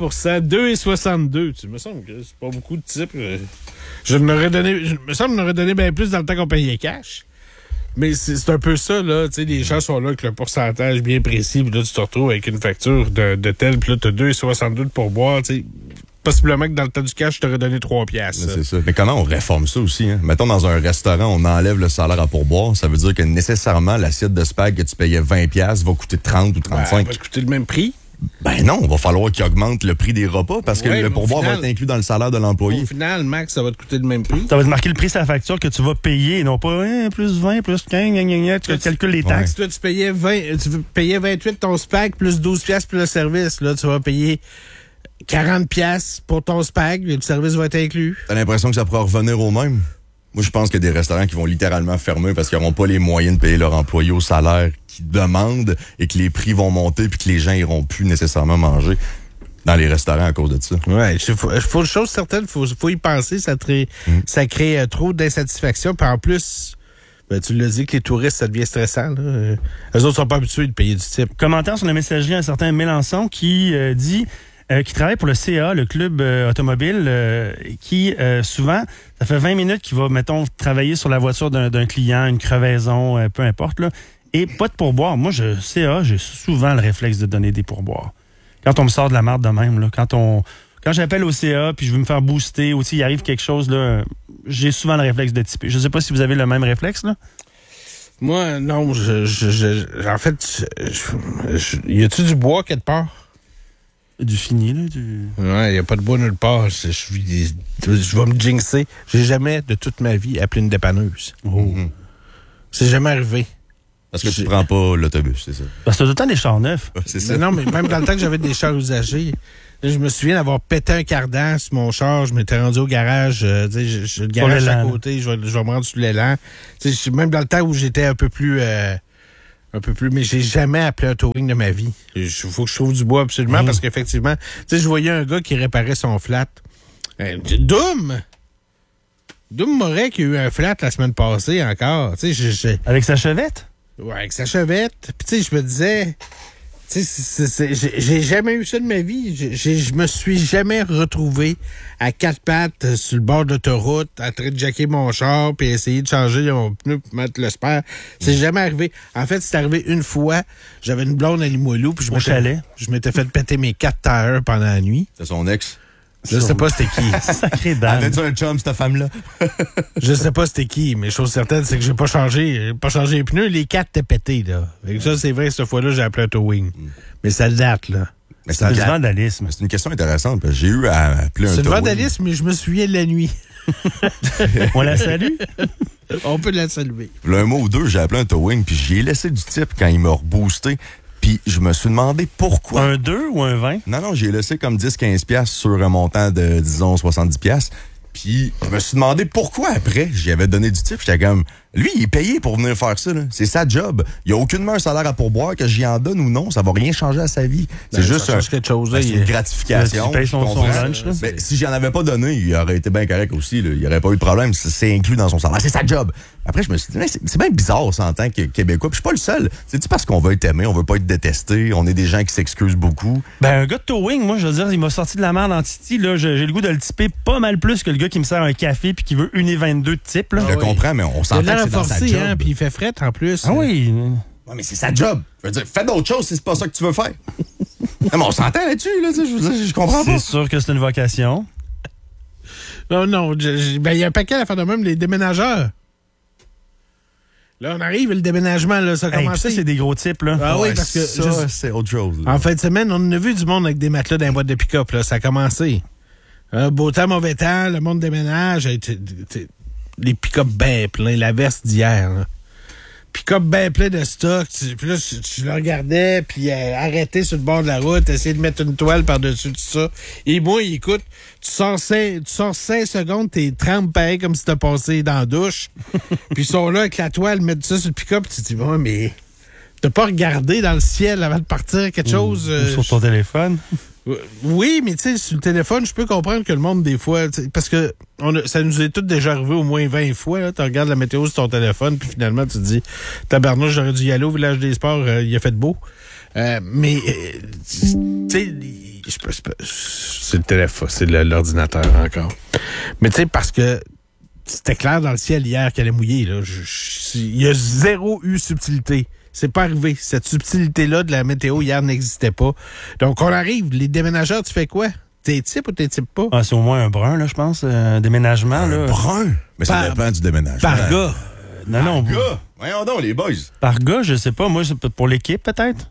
2,62. Tu me semble que c'est pas beaucoup de types. Je me semble qu'on aurait donné bien plus dans le temps qu'on payait cash. Mais c'est un peu ça, là. Tu sais, les gens sont là avec le pourcentage bien précis, puis là, tu te retrouves avec une facture de tel, puis là, tu as 2,62 de pourboire, tu sais. Possiblement que dans le temps du cash, je t'aurais donné 3 piastres. C'est ça. Mais comment on réforme ça aussi? Hein? Mettons, dans un restaurant, on enlève le salaire à pourboire. Ça veut dire que nécessairement, l'assiette de spag que tu payais 20 piastres va coûter 30 ou 35. Ça va te coûter le même prix. Ben non, il va falloir qu'il augmente le prix des repas parce que Ouais, le mais au pourboire va final- être inclus dans le salaire de l'employé. Au final, Max, ça va te coûter le même prix. Ça va te marquer le prix sur la facture que tu vas payer et non pas plus 20, plus 15, tu calcules les taxes. Si toi, tu payais 28 ton spag, plus 12 piastres pour le service. Là, tu vas payer 40 piastres pour ton spag, et le service va être inclus. T'as l'impression que ça pourra revenir au même? Moi, je pense qu'il y a des restaurants qui vont littéralement fermer parce qu'ils n'auront pas les moyens de payer leurs employés au salaire qu'ils demandent et que les prix vont monter puis que les gens iront plus nécessairement manger dans les restaurants à cause de ça. Ouais, faut une chose certaine, faut y penser, ça crée trop d'insatisfaction. Puis en plus, ben, tu l'as dit que les touristes, ça devient stressant. Là. Eux autres sont pas habitués de payer du type. Commentaire sur la messagerie, un certain Mélenchon qui dit qui travaille pour le CA, le club automobile, qui souvent, ça fait 20 minutes qu'il va, mettons, travailler sur la voiture d'un client, une crevaison, peu importe, là, et pas de pourboire. Moi, CA, j'ai souvent le réflexe de donner des pourboires. Quand on me sort de la marde de même, là, quand j'appelle au CA puis je veux me faire booster, ou il arrive quelque chose, là, j'ai souvent le réflexe de typer. Je sais pas si vous avez le même réflexe, là. Moi, non, en fait, y a-tu du bois quelque part? Du fini, là? Ouais, il n'y a pas de bois nulle part. Je vais me jinxer. J'ai jamais, de toute ma vie, appelé une dépanneuse. C'est jamais arrivé. Parce que tu prends pas l'autobus, c'est ça? Parce que t'as tout le temps des chars neufs. C'est ça. Non, mais même dans le temps que j'avais des chars usagés, je me souviens d'avoir pété un cardan sur mon char. Je m'étais rendu au garage. J'ai le garage à côté. Je vais me rendre sur l'élan. Même dans le temps où j'étais un peu plus... mais j'ai jamais appelé un towing de ma vie. Il faut que je trouve du bois absolument parce qu'effectivement, je voyais un gars qui réparait son flat. Doom Moret qui a eu un flat la semaine passée encore. Avec sa chevette? Ouais, avec sa chevette. Puis je me disais... j'ai jamais eu ça de ma vie. Je me suis jamais retrouvé à quatre pattes sur le bord de l'autoroute en train de jacker mon char puis essayer de changer mon pneu pour mettre le spare. C'est jamais arrivé. En fait, c'est arrivé une fois. J'avais une blonde à Limoilou puis je m'étais fait péter mes 4 tailleurs pendant la nuit. C'est son ex. Je sais pas c'était qui. Sacré dame. Avais-tu un chum, cette femme-là? Je sais pas c'était qui, mais chose certaine, c'est que j'ai pas changé les pneus. Les 4 étaient pétés, là. Fait que ça, c'est vrai, cette fois-là, j'ai appelé un towing. Mais ça date, là. Mais c'est du vandalisme. C'est une question intéressante, parce que j'ai eu à appeler un towing. C'est du vandalisme, mais je me souviens de la nuit. On la salue? On peut la saluer. Un mois ou deux, j'ai appelé un towing, puis j'y ai laissé du type quand il m'a reboosté. Puis je me suis demandé pourquoi. Un 2 ou un 20? Non, j'ai laissé comme 10-15$ sur un montant de, disons, 70$. Puis je me suis demandé pourquoi après, j'y avais donné du type. J'étais comme, lui, il est payé pour venir faire ça. Là. C'est sa job. Il n'y a aucunement un salaire à pourboire, que j'y en donne ou non. Ça va rien changer à sa vie. C'est juste quelque chose, là, c'est une gratification. Tu payes son lunch. Là. Mais si j'en avais pas donné, il aurait été bien correct aussi. Là. Il n'y aurait pas eu de problème. C'est inclus dans son salaire. C'est sa job. Après, je me suis dit, c'est bien bizarre ça en tant que Québécois. Puis je suis pas le seul. C'est-tu parce qu'on veut être aimé, on veut pas être détesté, on est des gens qui s'excusent beaucoup. Ben, un gars de towing, moi, je veux dire, il m'a sorti de la merde en Titi. Là, j'ai le goût de le typer pas mal plus que le gars qui me sert un café puis qui veut 1,22 de type. Là. Je le comprends, mais on s'entend que c'est dans sa job. Hein, puis il fait fret en plus. Ah oui. Ouais, mais c'est sa job. Je veux dire, fais d'autres choses si c'est pas ça que tu veux faire. Non, mais on s'entend là-dessus, là. Je comprends pas. C'est sûr que c'est une vocation. Non, il y a un paquet à faire de même, les déménageurs. Là, on arrive, le déménagement, là, ça a commencé. Ça, c'est des gros types, là. Ah oui, parce que... Ça, c'est autre chose. Là. En fin de semaine, on a vu du monde avec des matelas dans les boîtes de pick-up, là. Ça a commencé. Beau temps, mauvais temps, le monde déménage. Les pick-up bien pleins, la veste d'hier, là. Pick-up bien plein de stock. Puis là, tu le regardais, puis arrêté sur le bord de la route, essayer de mettre une toile par-dessus tout ça. Et moi, écoute, tu sors 5 secondes, t'es trempes pareil comme si t'as passé dans la douche. Puis ils sont là avec la toile, mettent ça sur le pick-up, tu te dis, bon, mais t'as pas regardé dans le ciel avant de partir quelque chose? Ou sur ton téléphone? Oui, mais tu sais, sur le téléphone, je peux comprendre que le monde, des fois, parce que ça nous est tout déjà arrivé au moins 20 fois. Tu regardes la météo sur ton téléphone, puis finalement, tu te dis, tabarnouche, j'aurais dû y aller au village des sports, il a fait beau. Mais, tu sais, c'est le téléphone, c'est l'ordinateur encore. Mais tu sais, parce que c'était clair dans le ciel hier qu'elle allait mouiller. Il y a zéro subtilité. C'est pas arrivé. Cette subtilité-là de la météo hier n'existait pas. Donc, on arrive. Les déménageurs, tu fais quoi? T'es type ou t'es type pas? Ah, c'est au moins un brun, là, je pense. Un déménagement, un là. Brun? Mais ça dépend du déménagement. Par gars. Non. Par gars? Voyons donc, les boys. Par gars, je sais pas. Moi, c'est pour l'équipe, peut-être?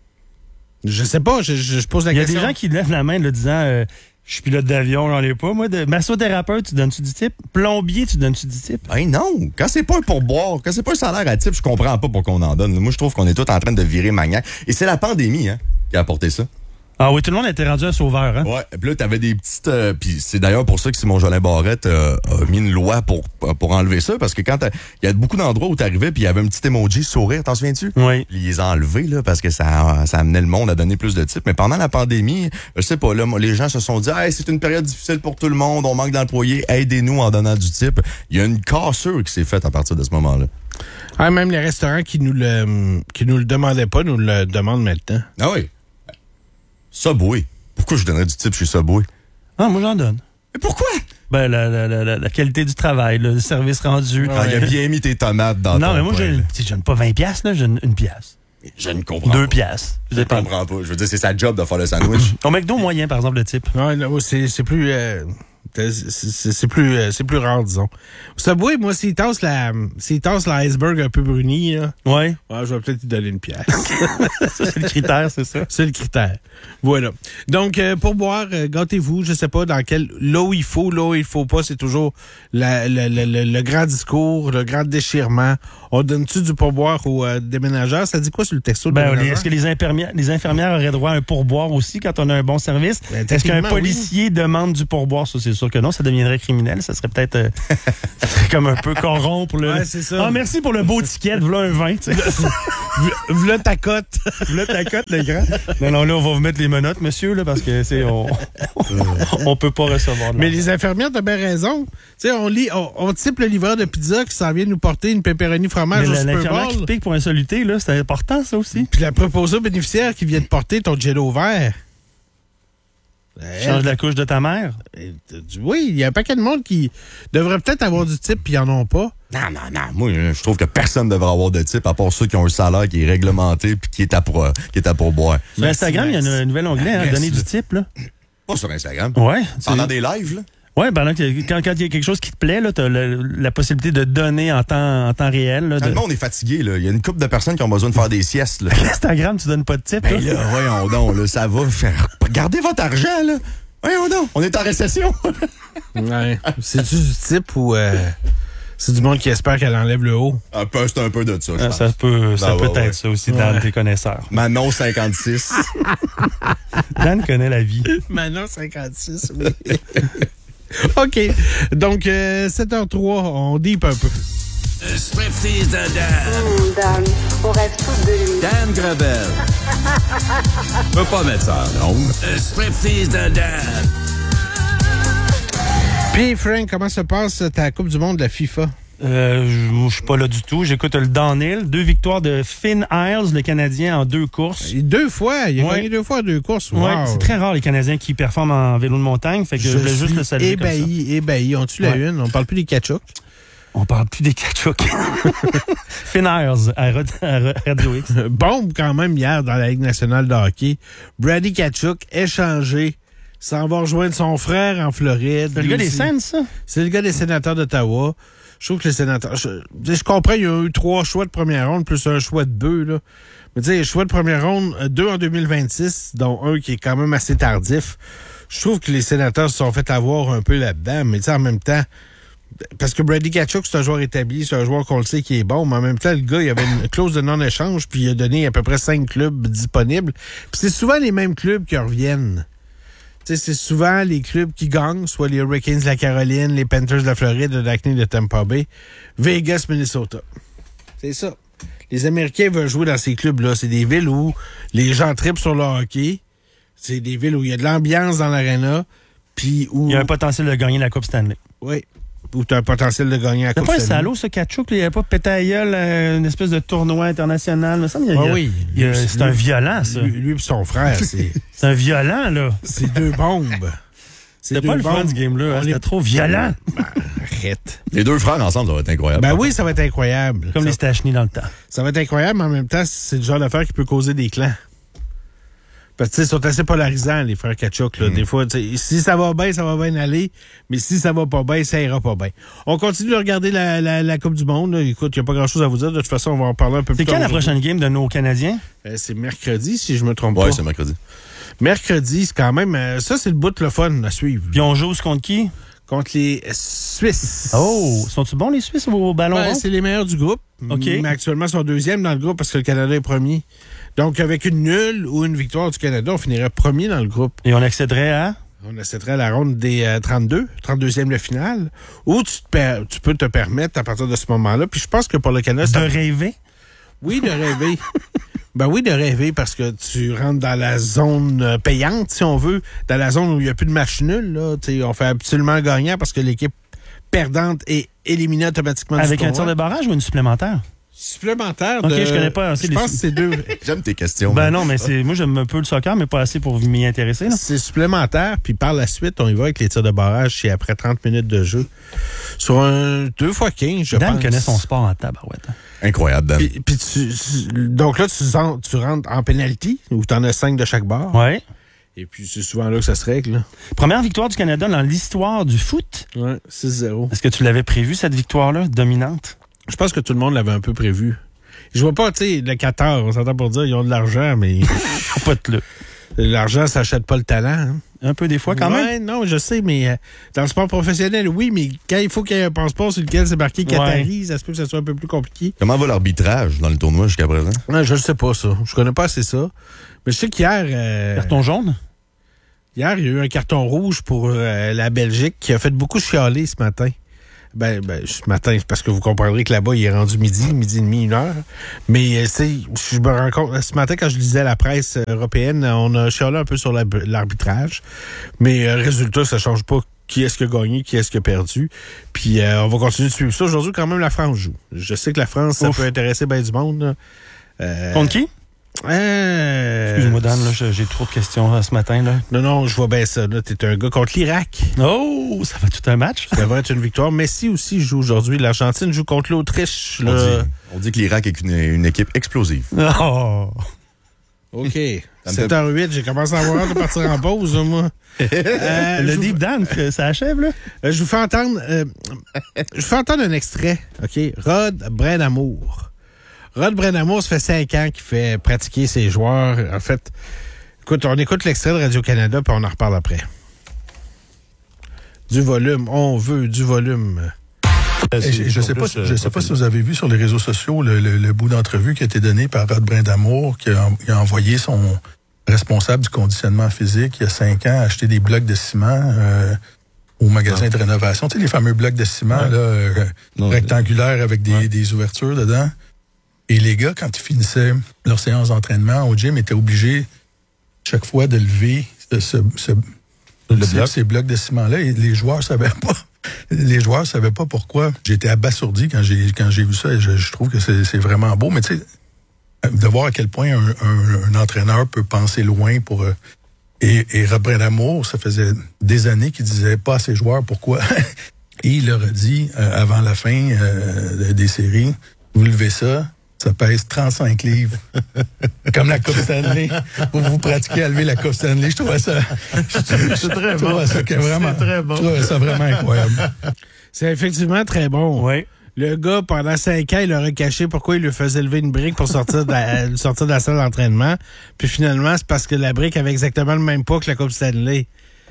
Je sais pas. Je pose la question. Il y a des gens qui lèvent la main, là, disant... je suis pilote d'avion, j'en ai pas. Moi, massothérapeute, tu donnes-tu du type? Plombier, tu donnes-tu du type? Ben non. Quand c'est pas un pourboire, quand c'est pas un salaire à type, je comprends pas pourquoi on en donne. Moi, je trouve qu'on est tous en train de virer maniaque. Et c'est la pandémie, qui a apporté ça. Ah oui, tout le monde était rendu un sauveur, hein? Ouais. Puis là, t'avais des petites... puis c'est d'ailleurs pour ça que Simon Jolin Barrette a mis une loi pour enlever ça. Parce que quand il y a beaucoup d'endroits où t'arrivais puis il y avait un petit emoji sourire, t'en souviens-tu? Oui. Ils les ont enlevés, là, parce que ça amenait le monde à donner plus de types. Mais pendant la pandémie, je sais pas, là, les gens se sont dit, hey, c'est une période difficile pour tout le monde, on manque d'employés, aidez-nous en donnant du type. Il y a une cassure qui s'est faite à partir de ce moment-là. Ah, même les restaurants qui nous le demandaient pas, nous le demandent maintenant. Ah oui. Subway. Pourquoi je donnerais du type chez Subway? Ah, moi, j'en donne. Mais pourquoi? Ben, la qualité du travail, le service rendu. Ah, il a bien mis tes tomates dans non, ton mais moi, je donne pas 20$, là, je donne 1$. Je ne comprends pas. 2$. Je ne comprends pas. Je veux dire, c'est sa job de faire le sandwich. Au McDo moyen, par exemple, le type. Ouais, là, c'est plus... C'est plus rare, disons. Subway, moi, s'il tasse l'iceberg un peu bruni, là, Ouais. je vais peut-être lui donner une pièce. Ça, c'est le critère, c'est ça. C'est le critère. Voilà. Donc, pour boire, gâtez-vous, je sais pas dans quel... Là où il faut pas, c'est toujours le grand discours, le grand déchirement. On donne-tu du pourboire aux déménageurs? Ça dit quoi sur le texto de déménageurs? Est-ce que les infirmières auraient droit à un pourboire aussi quand on a un bon service? Ben, Est-ce qu'un policier demande du pourboire? Ça, c'est sûr que non. Ça deviendrait criminel. Ça serait peut-être comme un peu corrompre. Ouais, c'est ça. Ah, merci pour le beau ticket. Voilà un vin. V'là ta cote. V'là ta cote, le grand. Non, là, on va vous mettre les menottes, monsieur, là, parce que on peut pas recevoir de Mais les infirmières, t'as bien raison. Tu sais, on type le livreur de pizza qui s'en vient nous porter une pepperoni fromage au Super l'infirmière qui Bowl. pique pour un soluté, là, c'est important, ça aussi. Puis la préposée bénéficiaire qui vient de porter ton jello vert. Change la couche de ta mère. Oui, il y a un paquet de monde qui devrait peut-être avoir du type, puis ils en ont pas. Non. Moi, je trouve que personne ne devrait avoir de type, à part ceux qui ont un salaire qui est réglementé puis qui est à pourboire. Sur Instagram, il y a un nouvel onglet, donner du type, là. Pas sur Instagram. Ouais. Pendant des lives, là. Oui, quand il y a quelque chose qui te plaît, tu as la possibilité de donner en temps réel. Là, Quand le monde est fatigué, là. Il y a une couple de personnes qui ont besoin de faire des siestes. Là. Instagram, tu donnes pas de type. Ben là, voyons donc, là, ça va faire. Gardez votre argent, là. Voyons donc, on est en récession. Ouais. C'est-tu du type ou c'est du monde qui espère qu'elle enlève le haut? C'est un peu de ça, je pense. Ça peut être ouais. ça aussi dans tes connaisseurs. Manon 56. Dan connaît la vie. Manon 56, oui. OK. Donc, 7h03, on deep un peu. Striptease de Dan. Dan, on rêve tous de lui. Dan Gravel. Peux pas mettre ça en ondes. Striptease de Dan. Puis, Frank, comment se passe ta Coupe du monde de la FIFA? Je suis pas là du tout. J'écoute le downhill. 2 victoires de Finn Isles, le Canadien, en 2 courses. Et 2 fois. Il a gagné 2 fois en 2 courses. Wow. Ouais, c'est très rare, les Canadiens qui performent en vélo de montagne. Fait que je voulais juste le saluer comme ça. Ébahi. On tue la une. On parle plus des Kachuk. On parle plus des Kachuk. Finn Isles à Radio X. Bombe quand même hier dans la Ligue nationale de hockey. Brady Kachuk, échangé, s'en va rejoindre son frère en Floride. C'est le gars des Sens, ça? C'est le gars des sénateurs d'Ottawa. Je trouve que les sénateurs... Je comprends, il y a eu 3 choix de première ronde plus un choix de 2, là. Mais tu sais, les choix de première ronde, 2 en 2026, dont un qui est quand même assez tardif. Je trouve que les sénateurs se sont fait avoir un peu là-dedans. Mais tu sais, en même temps... Parce que Brady Kachuk, c'est un joueur établi, c'est un joueur qu'on le sait qui est bon, mais en même temps, le gars, il avait une clause de non-échange, puis il a donné à peu près 5 clubs disponibles. Puis c'est souvent les mêmes clubs qui reviennent. Tu sais, c'est souvent les clubs qui gagnent, soit les Hurricanes de la Caroline, les Panthers de la Floride, le Lightning de Tampa Bay, Vegas, Minnesota. C'est ça. Les Américains veulent jouer dans ces clubs-là. C'est des villes où les gens trippent sur le hockey. C'est des villes où il y a de l'ambiance dans l'aréna, puis où... Il y a un potentiel de gagner la Coupe Stanley. Oui. Où tu as un potentiel de gagner la Coupe Stanley. C'est pas un salaud, ça, Kachuk. Il n'avait pas pété à gueule une espèce de tournoi international. Me semble, oui. C'est un violent, ça. Lui et son frère, c'est... C'est un violent, là. C'est 2 bombes. C'était pas le fun, ce game-là. C'était trop violent. Ben, arrête. Les 2 frères ensemble, ça va être incroyable. Ben oui, ça va être incroyable. Comme les Stachny dans le temps. Ça va être incroyable, mais en même temps, c'est le genre d'affaire qui peut causer des clans. Parce que, tu sais, ils sont assez polarisants, les frères Kachuk, là. Des fois, si ça va bien aller. Mais si ça va pas bien, ça ira pas bien. On continue de regarder la Coupe du Monde, là. Écoute, il n'y a pas grand-chose à vous dire. De toute façon, on va en parler un peu plus tard. C'est quand la prochaine game de nos Canadiens? C'est mercredi, si je me trompe pas. Oui, c'est mercredi. Mercredi, c'est quand même... ça, c'est le bout le fun à suivre. Puis on joue contre qui? Contre les Suisses. Oh! Sont-ils bons, les Suisses, au ballon rond? C'est les meilleurs du groupe. OK. Mais actuellement, ils sont 2e dans le groupe parce que le Canada est premier. Donc, avec une nulle ou une victoire du Canada, on finirait premier dans le groupe. Et on accéderait à? On accéderait à la ronde des 32e de finale, où tu peux te permettre à partir de ce moment-là. Puis je pense que pour le Canada... De rêver? Oui, de rêver. Ben oui, de rêver, parce que tu rentres dans la zone payante, si on veut, dans la zone où il n'y a plus de match nul. Là. On fait absolument gagnant parce que l'équipe perdante est éliminée automatiquement avec du un tir de barrage ou une supplémentaire? Supplémentaire OK, de... je connais pas assez Je pense que c'est 2... J'aime tes questions. Ben non, mais moi j'aime un peu le soccer, mais pas assez pour m'y intéresser. Là. C'est supplémentaire, puis par la suite, on y va avec les tirs de barrage, c'est après 30 minutes de jeu. Sur un 2x15, je pense. Dan connaît son sport en tabarouette. Incroyable, Dan. Donc là, tu rentres en penalty, où tu en as 5 de chaque bord. Ouais. Et puis, c'est souvent là que ça se règle. Là. Première victoire du Canada dans l'histoire du foot. Ouais, 6-0. Est-ce que tu l'avais prévu, cette victoire-là, dominante? Je pense que tout le monde l'avait un peu prévu. Je vois pas, tu sais, le Qatar, on s'entend pour dire, ils ont de l'argent, mais Pas de là. l'argent, ça achète pas le talent. Hein. Un peu des fois, quand même. Ouais, non, je sais, mais dans le sport professionnel, oui, mais quand il faut qu'il y ait un passeport sur lequel c'est marqué Qatari, ça se peut que ça soit un peu plus compliqué. Comment va l'arbitrage dans le tournoi jusqu'à présent? Ouais, je ne sais pas, ça. Je connais pas assez ça. Mais je sais qu'hier... Carton jaune? Hier, il y a eu un carton rouge pour la Belgique qui a fait beaucoup chialer ce matin. Ben, ce matin, c'est parce que vous comprendrez que là-bas, il est rendu midi et demi, 1h. Mais, je me rends compte, ce matin, quand je lisais la presse européenne, on a chialé un peu sur l'arbitrage. Mais, résultat, ça change pas qui est-ce qui a gagné, qui est-ce qui a perdu. Puis, on va continuer de suivre ça. Aujourd'hui, quand même, la France joue. Je sais que la France, ça peut intéresser bien du monde. Contre qui? Excuse-moi, Dan, là, j'ai trop de questions ce matin. Là. Non, je vois bien ça. T'es un gars contre l'Irak. Oh, ça va tout un match. Ça va être une victoire. Messi aussi joue aujourd'hui. L'Argentine joue contre l'Autriche. On dit que l'Irak est une équipe explosive. Oh. OK. 7h08, j'ai commencé à avoir hâte de partir en pause, moi. Le Deep Dan, ça achève, là? Je vous fais entendre un extrait. OK? Rod Brennamour. Rod Brennamour, ça fait 5 ans qu'il fait pratiquer ses joueurs. En fait, écoute, on écoute l'extrait de Radio-Canada, puis on en reparle après. Du volume. On veut du volume. Je ne sais pas si vous avez vu sur les réseaux sociaux le bout d'entrevue qui a été donné par Rod Brennamour, qui a envoyé son responsable du conditionnement physique il y a 5 ans acheter des blocs de ciment au magasin de rénovation. Tu sais, les fameux blocs de ciment rectangulaires avec des ouvertures dedans. Et les gars, quand ils finissaient leur séance d'entraînement au gym, étaient obligés chaque fois de lever ces blocs de ciment-là. Et les joueurs savaient pas. Les joueurs savaient pas pourquoi. J'étais abasourdi quand j'ai vu ça. Et je trouve que c'est vraiment beau. Mais tu sais, de voir à quel point un entraîneur peut penser loin pour... Et Rod Brennamour, ça faisait des années qu'il disait pas à ses joueurs pourquoi. Et il leur a dit, avant la fin des séries, vous levez ça pèse 35 livres. Comme la Coupe Stanley. Vous pratiquez à lever la Coupe Stanley. Je trouvais ça... C'est très bon. C'est très bon. Je trouvais ça vraiment incroyable. C'est effectivement très bon. Oui. Le gars, pendant 5 ans, il aurait caché pourquoi il lui faisait lever une brique pour sortir de la salle d'entraînement. Puis finalement, c'est parce que la brique avait exactement le même poids que la Coupe Stanley.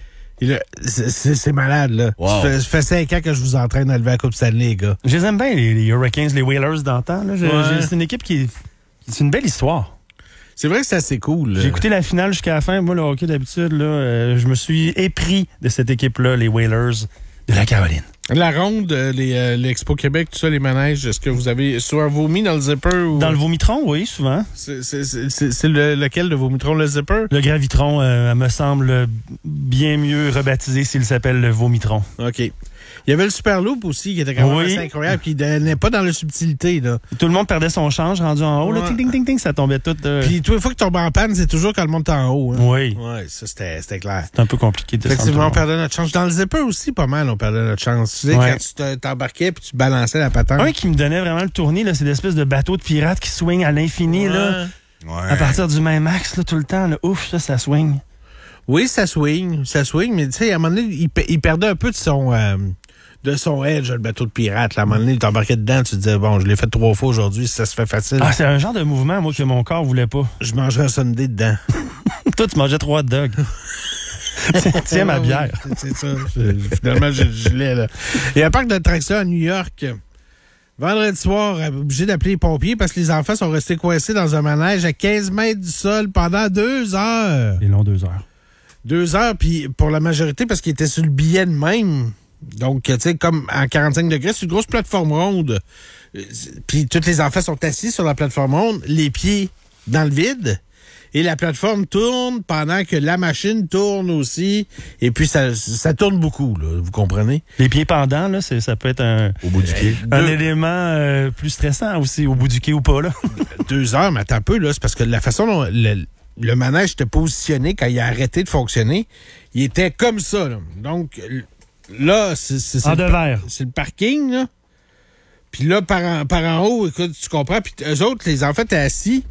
C'est malade, là. Wow. Ça fait 5 ans que je vous entraîne à lever la Coupe Stanley, les gars. Je les aime bien, les Hurricanes, les Whalers d'antan. C'est une équipe qui... C'est une belle histoire. C'est vrai que c'est assez cool. J'ai écouté la finale jusqu'à la fin. Moi, le hockey, d'habitude, là, je me suis épris de cette équipe-là, les Whalers de la Caroline. La ronde, l'Expo Québec, tout ça, les manèges, est-ce que vous avez soit vomi dans le zipper ou... Dans le vomitron, oui, souvent. C'est lequel de vomitron, le zipper? Le gravitron me semble bien mieux rebaptisé s'il s'appelle le vomitron. OK. Il y avait le Superloop aussi, qui était quand même assez incroyable, qui n'est pas dans la subtilité, là. Tout le monde perdait son change rendu en haut. Là, ting, ting, ting, ting, ça tombait tout. Puis, tous les fois que tu tombes en panne, c'est toujours quand le monde est en haut. Hein. Oui. Oui, ça, c'était clair. C'est un peu compliqué de Effectivement, on perdait notre chance. Dans le zipper aussi, pas mal, on perdait notre chance. Tu sais, quand tu t'embarquais puis tu balançais la patente. Un qui me donnait vraiment le tournis, là, c'est l'espèce de bateau de pirate qui swing à l'infini, là. Ouais. À partir du même axe, là, tout le temps. Là. Ouf, ça swing. Oui, ça swing, mais tu sais, à un moment donné, il perdait un peu de son edge, le bateau de pirate. Là. À un moment donné, il t'embarquait dedans, tu te disais, bon, je l'ai fait 3 fois aujourd'hui, ça se fait facile. Ah, c'est un genre de mouvement, moi, que mon corps voulait pas. Je mangerais un sundae dedans. Toi, tu mangeais 3 hot dogs. Tiens ma bière. C'est ça. Finalement, je l'ai, là. Il y a un parc d'attractions à New York. Vendredi soir, obligé d'appeler les pompiers parce que les enfants sont restés coincés dans un manège à 15 mètres du sol pendant 2 heures. C'est long, 2 heures. 2 heures, puis pour la majorité, parce qu'ils étaient sur le billet de même. Donc, tu sais, comme en 45 degrés, c'est une grosse plateforme ronde. Puis tous les enfants sont assis sur la plateforme ronde, les pieds dans le vide. Et la plateforme tourne pendant que la machine tourne aussi. Et puis, ça tourne beaucoup, là, vous comprenez? Les pieds pendants, là, ça peut être Au bout du quai. un élément plus stressant aussi, au bout du quai ou pas, là. 2 heures, mais attends un peu, là, c'est parce que la façon dont le manège était positionné quand il a arrêté de fonctionner, il était comme ça, là. Donc, là, c'est En devers. C'est le parking, là. Puis là, par en haut, écoute, tu comprends. Puis eux autres, les enfants étaient assis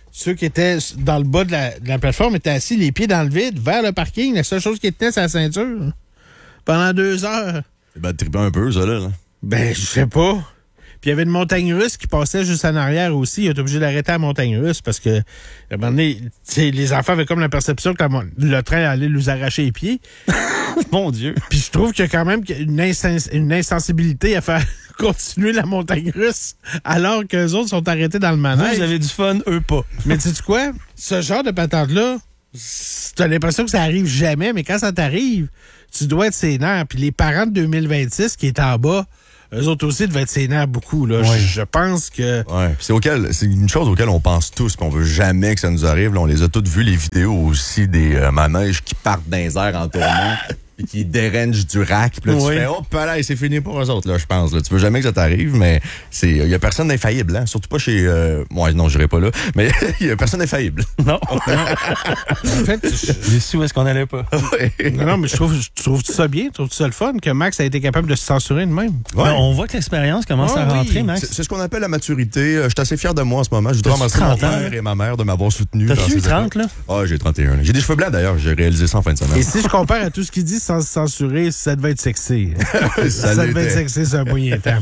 ceux qui étaient dans le bas de la plateforme étaient assis les pieds dans le vide vers le parking. La seule chose qui était, c'est la ceinture. Pendant 2 heures. C'est bien de triper un peu, ça, là. Ben, je sais pas. Puis il y avait une montagne russe qui passait juste en arrière aussi. Il a été obligé d'arrêter la montagne russe parce que, à un moment donné, les enfants avaient comme la perception que le train allait nous arracher les pieds. Mon Dieu. Puis je trouve qu'il y a quand même une insensibilité à faire continuer la montagne russe alors qu'eux autres sont arrêtés dans le manège. Vous avez du fun, eux pas. Mais tu sais quoi? Ce genre de patente-là, t'as l'impression que ça arrive jamais, mais quand ça t'arrive, tu dois être sénère. Puis les parents de 2026 qui étaient en bas, eux autres aussi devaient être sénères beaucoup. Là. Ouais. Je pense que... Ouais. C'est une chose auquel on pense tous, puis on veut jamais que ça nous arrive. Là, on les a toutes vues, les vidéos aussi des manèges qui partent dans les airs en tournant. Puis qui dérangent du rack. Puis là, tu fais, oh, là, c'est fini pour eux autres, là, je pense. Là. Tu veux jamais que ça t'arrive, mais il y a personne d'infaillible, hein? Surtout pas chez... Ouais, non, j'irai pas là. Mais il y a personne d'infaillible. Non. En fait, J'ai su où est-ce qu'on allait pas. non, mais je trouve ça bien, je trouve ça le fun que Max a été capable de se censurer de même. Ouais. Ben, on voit que l'expérience commence à rentrer, Max. C'est ce qu'on appelle la maturité. Je suis assez fier de moi en ce moment. Je voudrais remercier mon père et ma mère de m'avoir soutenu. T'as-tu eu 30, là? Ah, j'ai 31. Là. J'ai des cheveux blancs, d'ailleurs. J'ai réalisé ça en fin de semaine. Et si je compare à tout ce qu'il dit sans se censurer, ça devait être sexy. ça devait être sexy, c'est un moyen temps.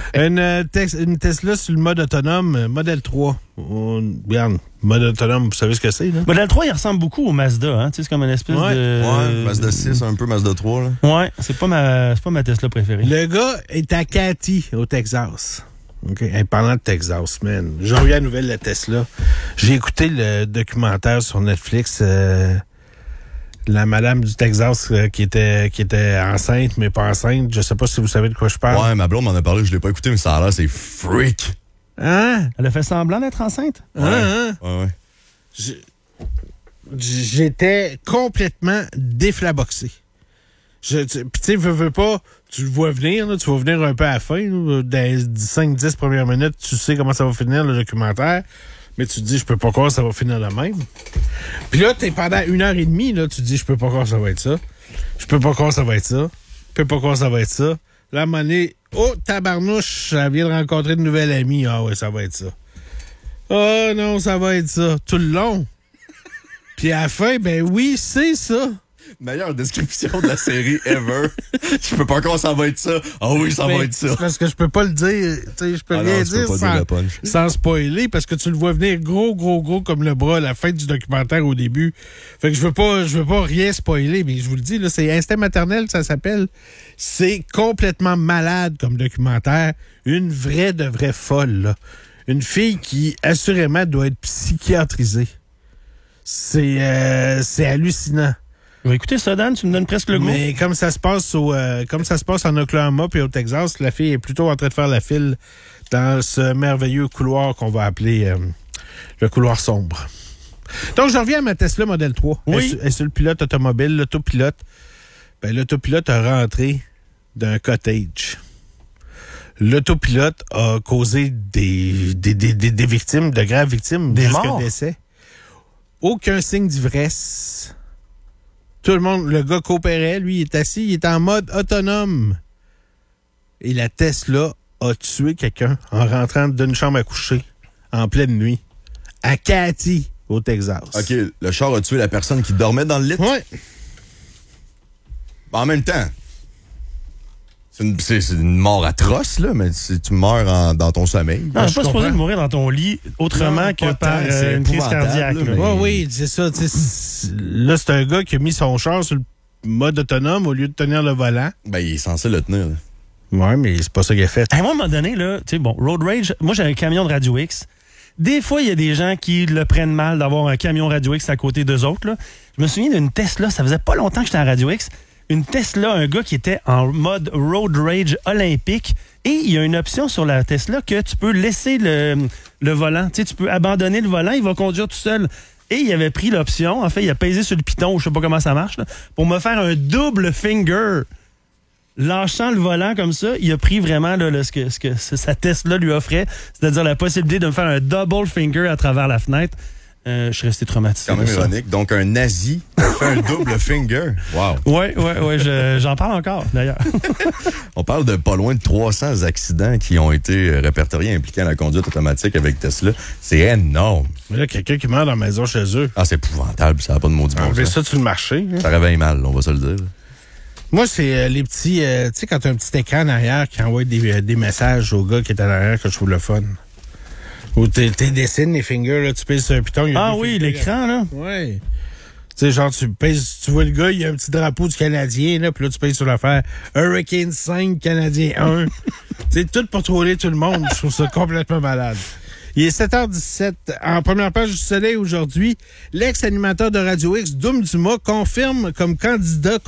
Une Tesla sur le mode autonome, modèle 3. Regarde, mode autonome, vous savez ce que c'est, là? Modèle 3, il ressemble beaucoup au Mazda, hein? Tu sais, c'est comme une espèce de... Ouais, Mazda 6, un peu Mazda 3, là. Ouais, c'est pas ma Tesla préférée. Le gars est à Katy, au Texas. OK. Hey, parlant de Texas, man, j'ai revu la nouvelle de Tesla. J'ai écouté le documentaire sur Netflix, la madame du Texas qui était enceinte, mais pas enceinte. Je sais pas si vous savez de quoi je parle. Ouais, ma blonde m'en a parlé, je l'ai pas écouté, mais ça a l'air, c'est freak. Hein? Elle a fait semblant d'être enceinte? Hein? Ouais. J'étais complètement déflaboxé. Puis tu sais, veux pas, tu le vois venir, là, tu vas venir un peu à la fin, là, dans les 5-10 premières minutes, tu sais comment ça va finir le documentaire, mais tu te dis, je peux pas croire que ça va finir de même. Puis là, t'es pendant 1h30, là, tu te dis, je peux pas croire que ça va être ça. Je peux pas croire que ça va être ça. Je peux pas croire que ça va être ça. Là, à un moment donné, oh, tabarnouche, elle vient de rencontrer une nouvelle amie. Ah ouais, ça va être ça. Oh non, ça va être ça. Tout le long. Puis à la fin, ben oui, c'est ça. Meilleure description de la série ever. Je peux pas croire que ça va être ça. Ah oui, ça va être ça. C'est parce que je peux pas le dire. Tu sais, je peux rien dire sans spoiler parce que tu le vois venir gros comme le bras à la fin du documentaire au début. Fait que je veux pas rien spoiler, mais je vous le dis, là, c'est Instinct maternel, ça s'appelle. C'est complètement malade comme documentaire. Une vraie de vraie folle, là. Une fille qui, assurément, doit être psychiatrisée. C'est hallucinant. Écoutez ça, Dan, tu me donnes presque le goût. Mais comme ça se passe en Oklahoma puis au Texas, la fille est plutôt en train de faire la file dans ce merveilleux couloir qu'on va appeler le couloir sombre. Donc, je reviens à ma Tesla Model 3. Oui. Elle est sur le pilote automobile, l'autopilote. Ben, l'autopilote a rentré d'un cottage. L'autopilote a causé des victimes, de graves victimes, jusqu'à décès. Aucun signe d'ivresse. Tout le monde, le gars coopérait, lui, il est assis, il est en mode autonome. Et la Tesla a tué quelqu'un en rentrant d'une chambre à coucher en pleine nuit à Katy, au Texas. OK, le char a tué la personne qui dormait dans le lit? Ouais. En même temps, c'est une mort atroce, là, mais tu meurs dans ton sommeil. Non, je suis pas supposé de mourir dans ton lit autrement Non, que pas par tant, c'est une crise épouvantable, cardiaque. là, là. mais- Oui, c'est ça. Là, c'est un gars qui a mis son char sur le mode autonome au lieu de tenir le volant. Ben, il est censé le tenir. Là. Ouais, mais c'est pas ça qu'il a fait. À un moment donné, là, tu sais, bon, Road Rage, moi, j'ai un camion de Radio X. Des fois, il y a des gens qui le prennent mal d'avoir un camion Radio X à côté d'eux autres, là. Je me souviens d'une Tesla, ça faisait pas longtemps que j'étais en Radio X. Une Tesla, un gars qui était en mode Road Rage olympique. Et il y a une option sur la Tesla que tu peux laisser le volant. Tu sais, tu peux abandonner le volant, il va conduire tout seul. Et il avait pris l'option, en fait, il a pesé sur le piton, je sais pas comment ça marche, là, pour me faire un double finger. Lâchant le volant comme ça, il a pris vraiment là, ce que sa Tesla lui offrait, c'est-à-dire la possibilité de me faire un double finger à travers la fenêtre. Je suis resté traumatisé. C'est quand même de ça. ironique. Donc, un nazi a fait un double finger. Wow. Ouais, j'en parle encore, d'ailleurs. On parle de pas loin de 300 accidents qui ont été répertoriés impliquant la conduite automatique avec Tesla. C'est énorme. Mais là, quelqu'un qui meurt dans la maison chez eux. Ah, c'est épouvantable. Ça n'a pas de maudit bon Enlever sens. ça sur le marché. Hein. Ça réveille mal, on va se le dire. Moi, c'est les petits... tu sais, quand t'as un petit écran en arrière qui envoie des messages au gars qui est en arrière que je trouve le fun. Ou t'es dessines les fingers, là, tu pèses sur un piton. Il y a Ah des oui, fingers, l'écran, là. Ouais. Tu sais, genre, tu vois le gars, il y a un petit drapeau du Canadien, là, puis là, tu pèses sur l'affaire Hurricane 5, Canadien 1. C'est tout pour troller tout le monde. Je trouve ça complètement malade. Il est 7h17. En première page du Soleil aujourd'hui, l'ex-animateur de Radio X, Doom Dumas, confirmé comme candidat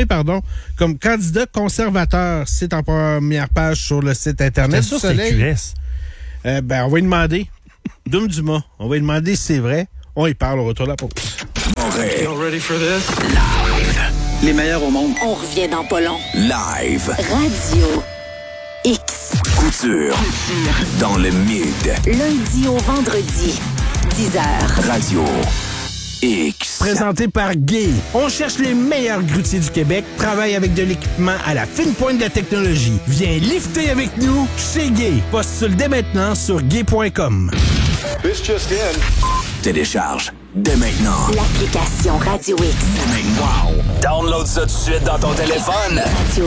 conservateur. C'est en première page sur le site Internet C'est du ça, c'est Soleil. QS. On va lui demander. Doom Dumas. On va lui demander si c'est vrai. On y parle, on retourne la pause. Les meilleurs au monde. On revient dans pas long. Live. Radio X. Couture. Dans le mid. Lundi au vendredi, 10h. Radio X. Présenté par Gay. On cherche les meilleurs grutiers du Québec, travaille avec de l'équipement à la fine pointe de la technologie. Viens lifter avec nous chez Gay. Postule dès maintenant sur gay.com. Télécharge dès maintenant. L'application Radio X. Wow. Download ça tout de suite dans ton téléphone. Radio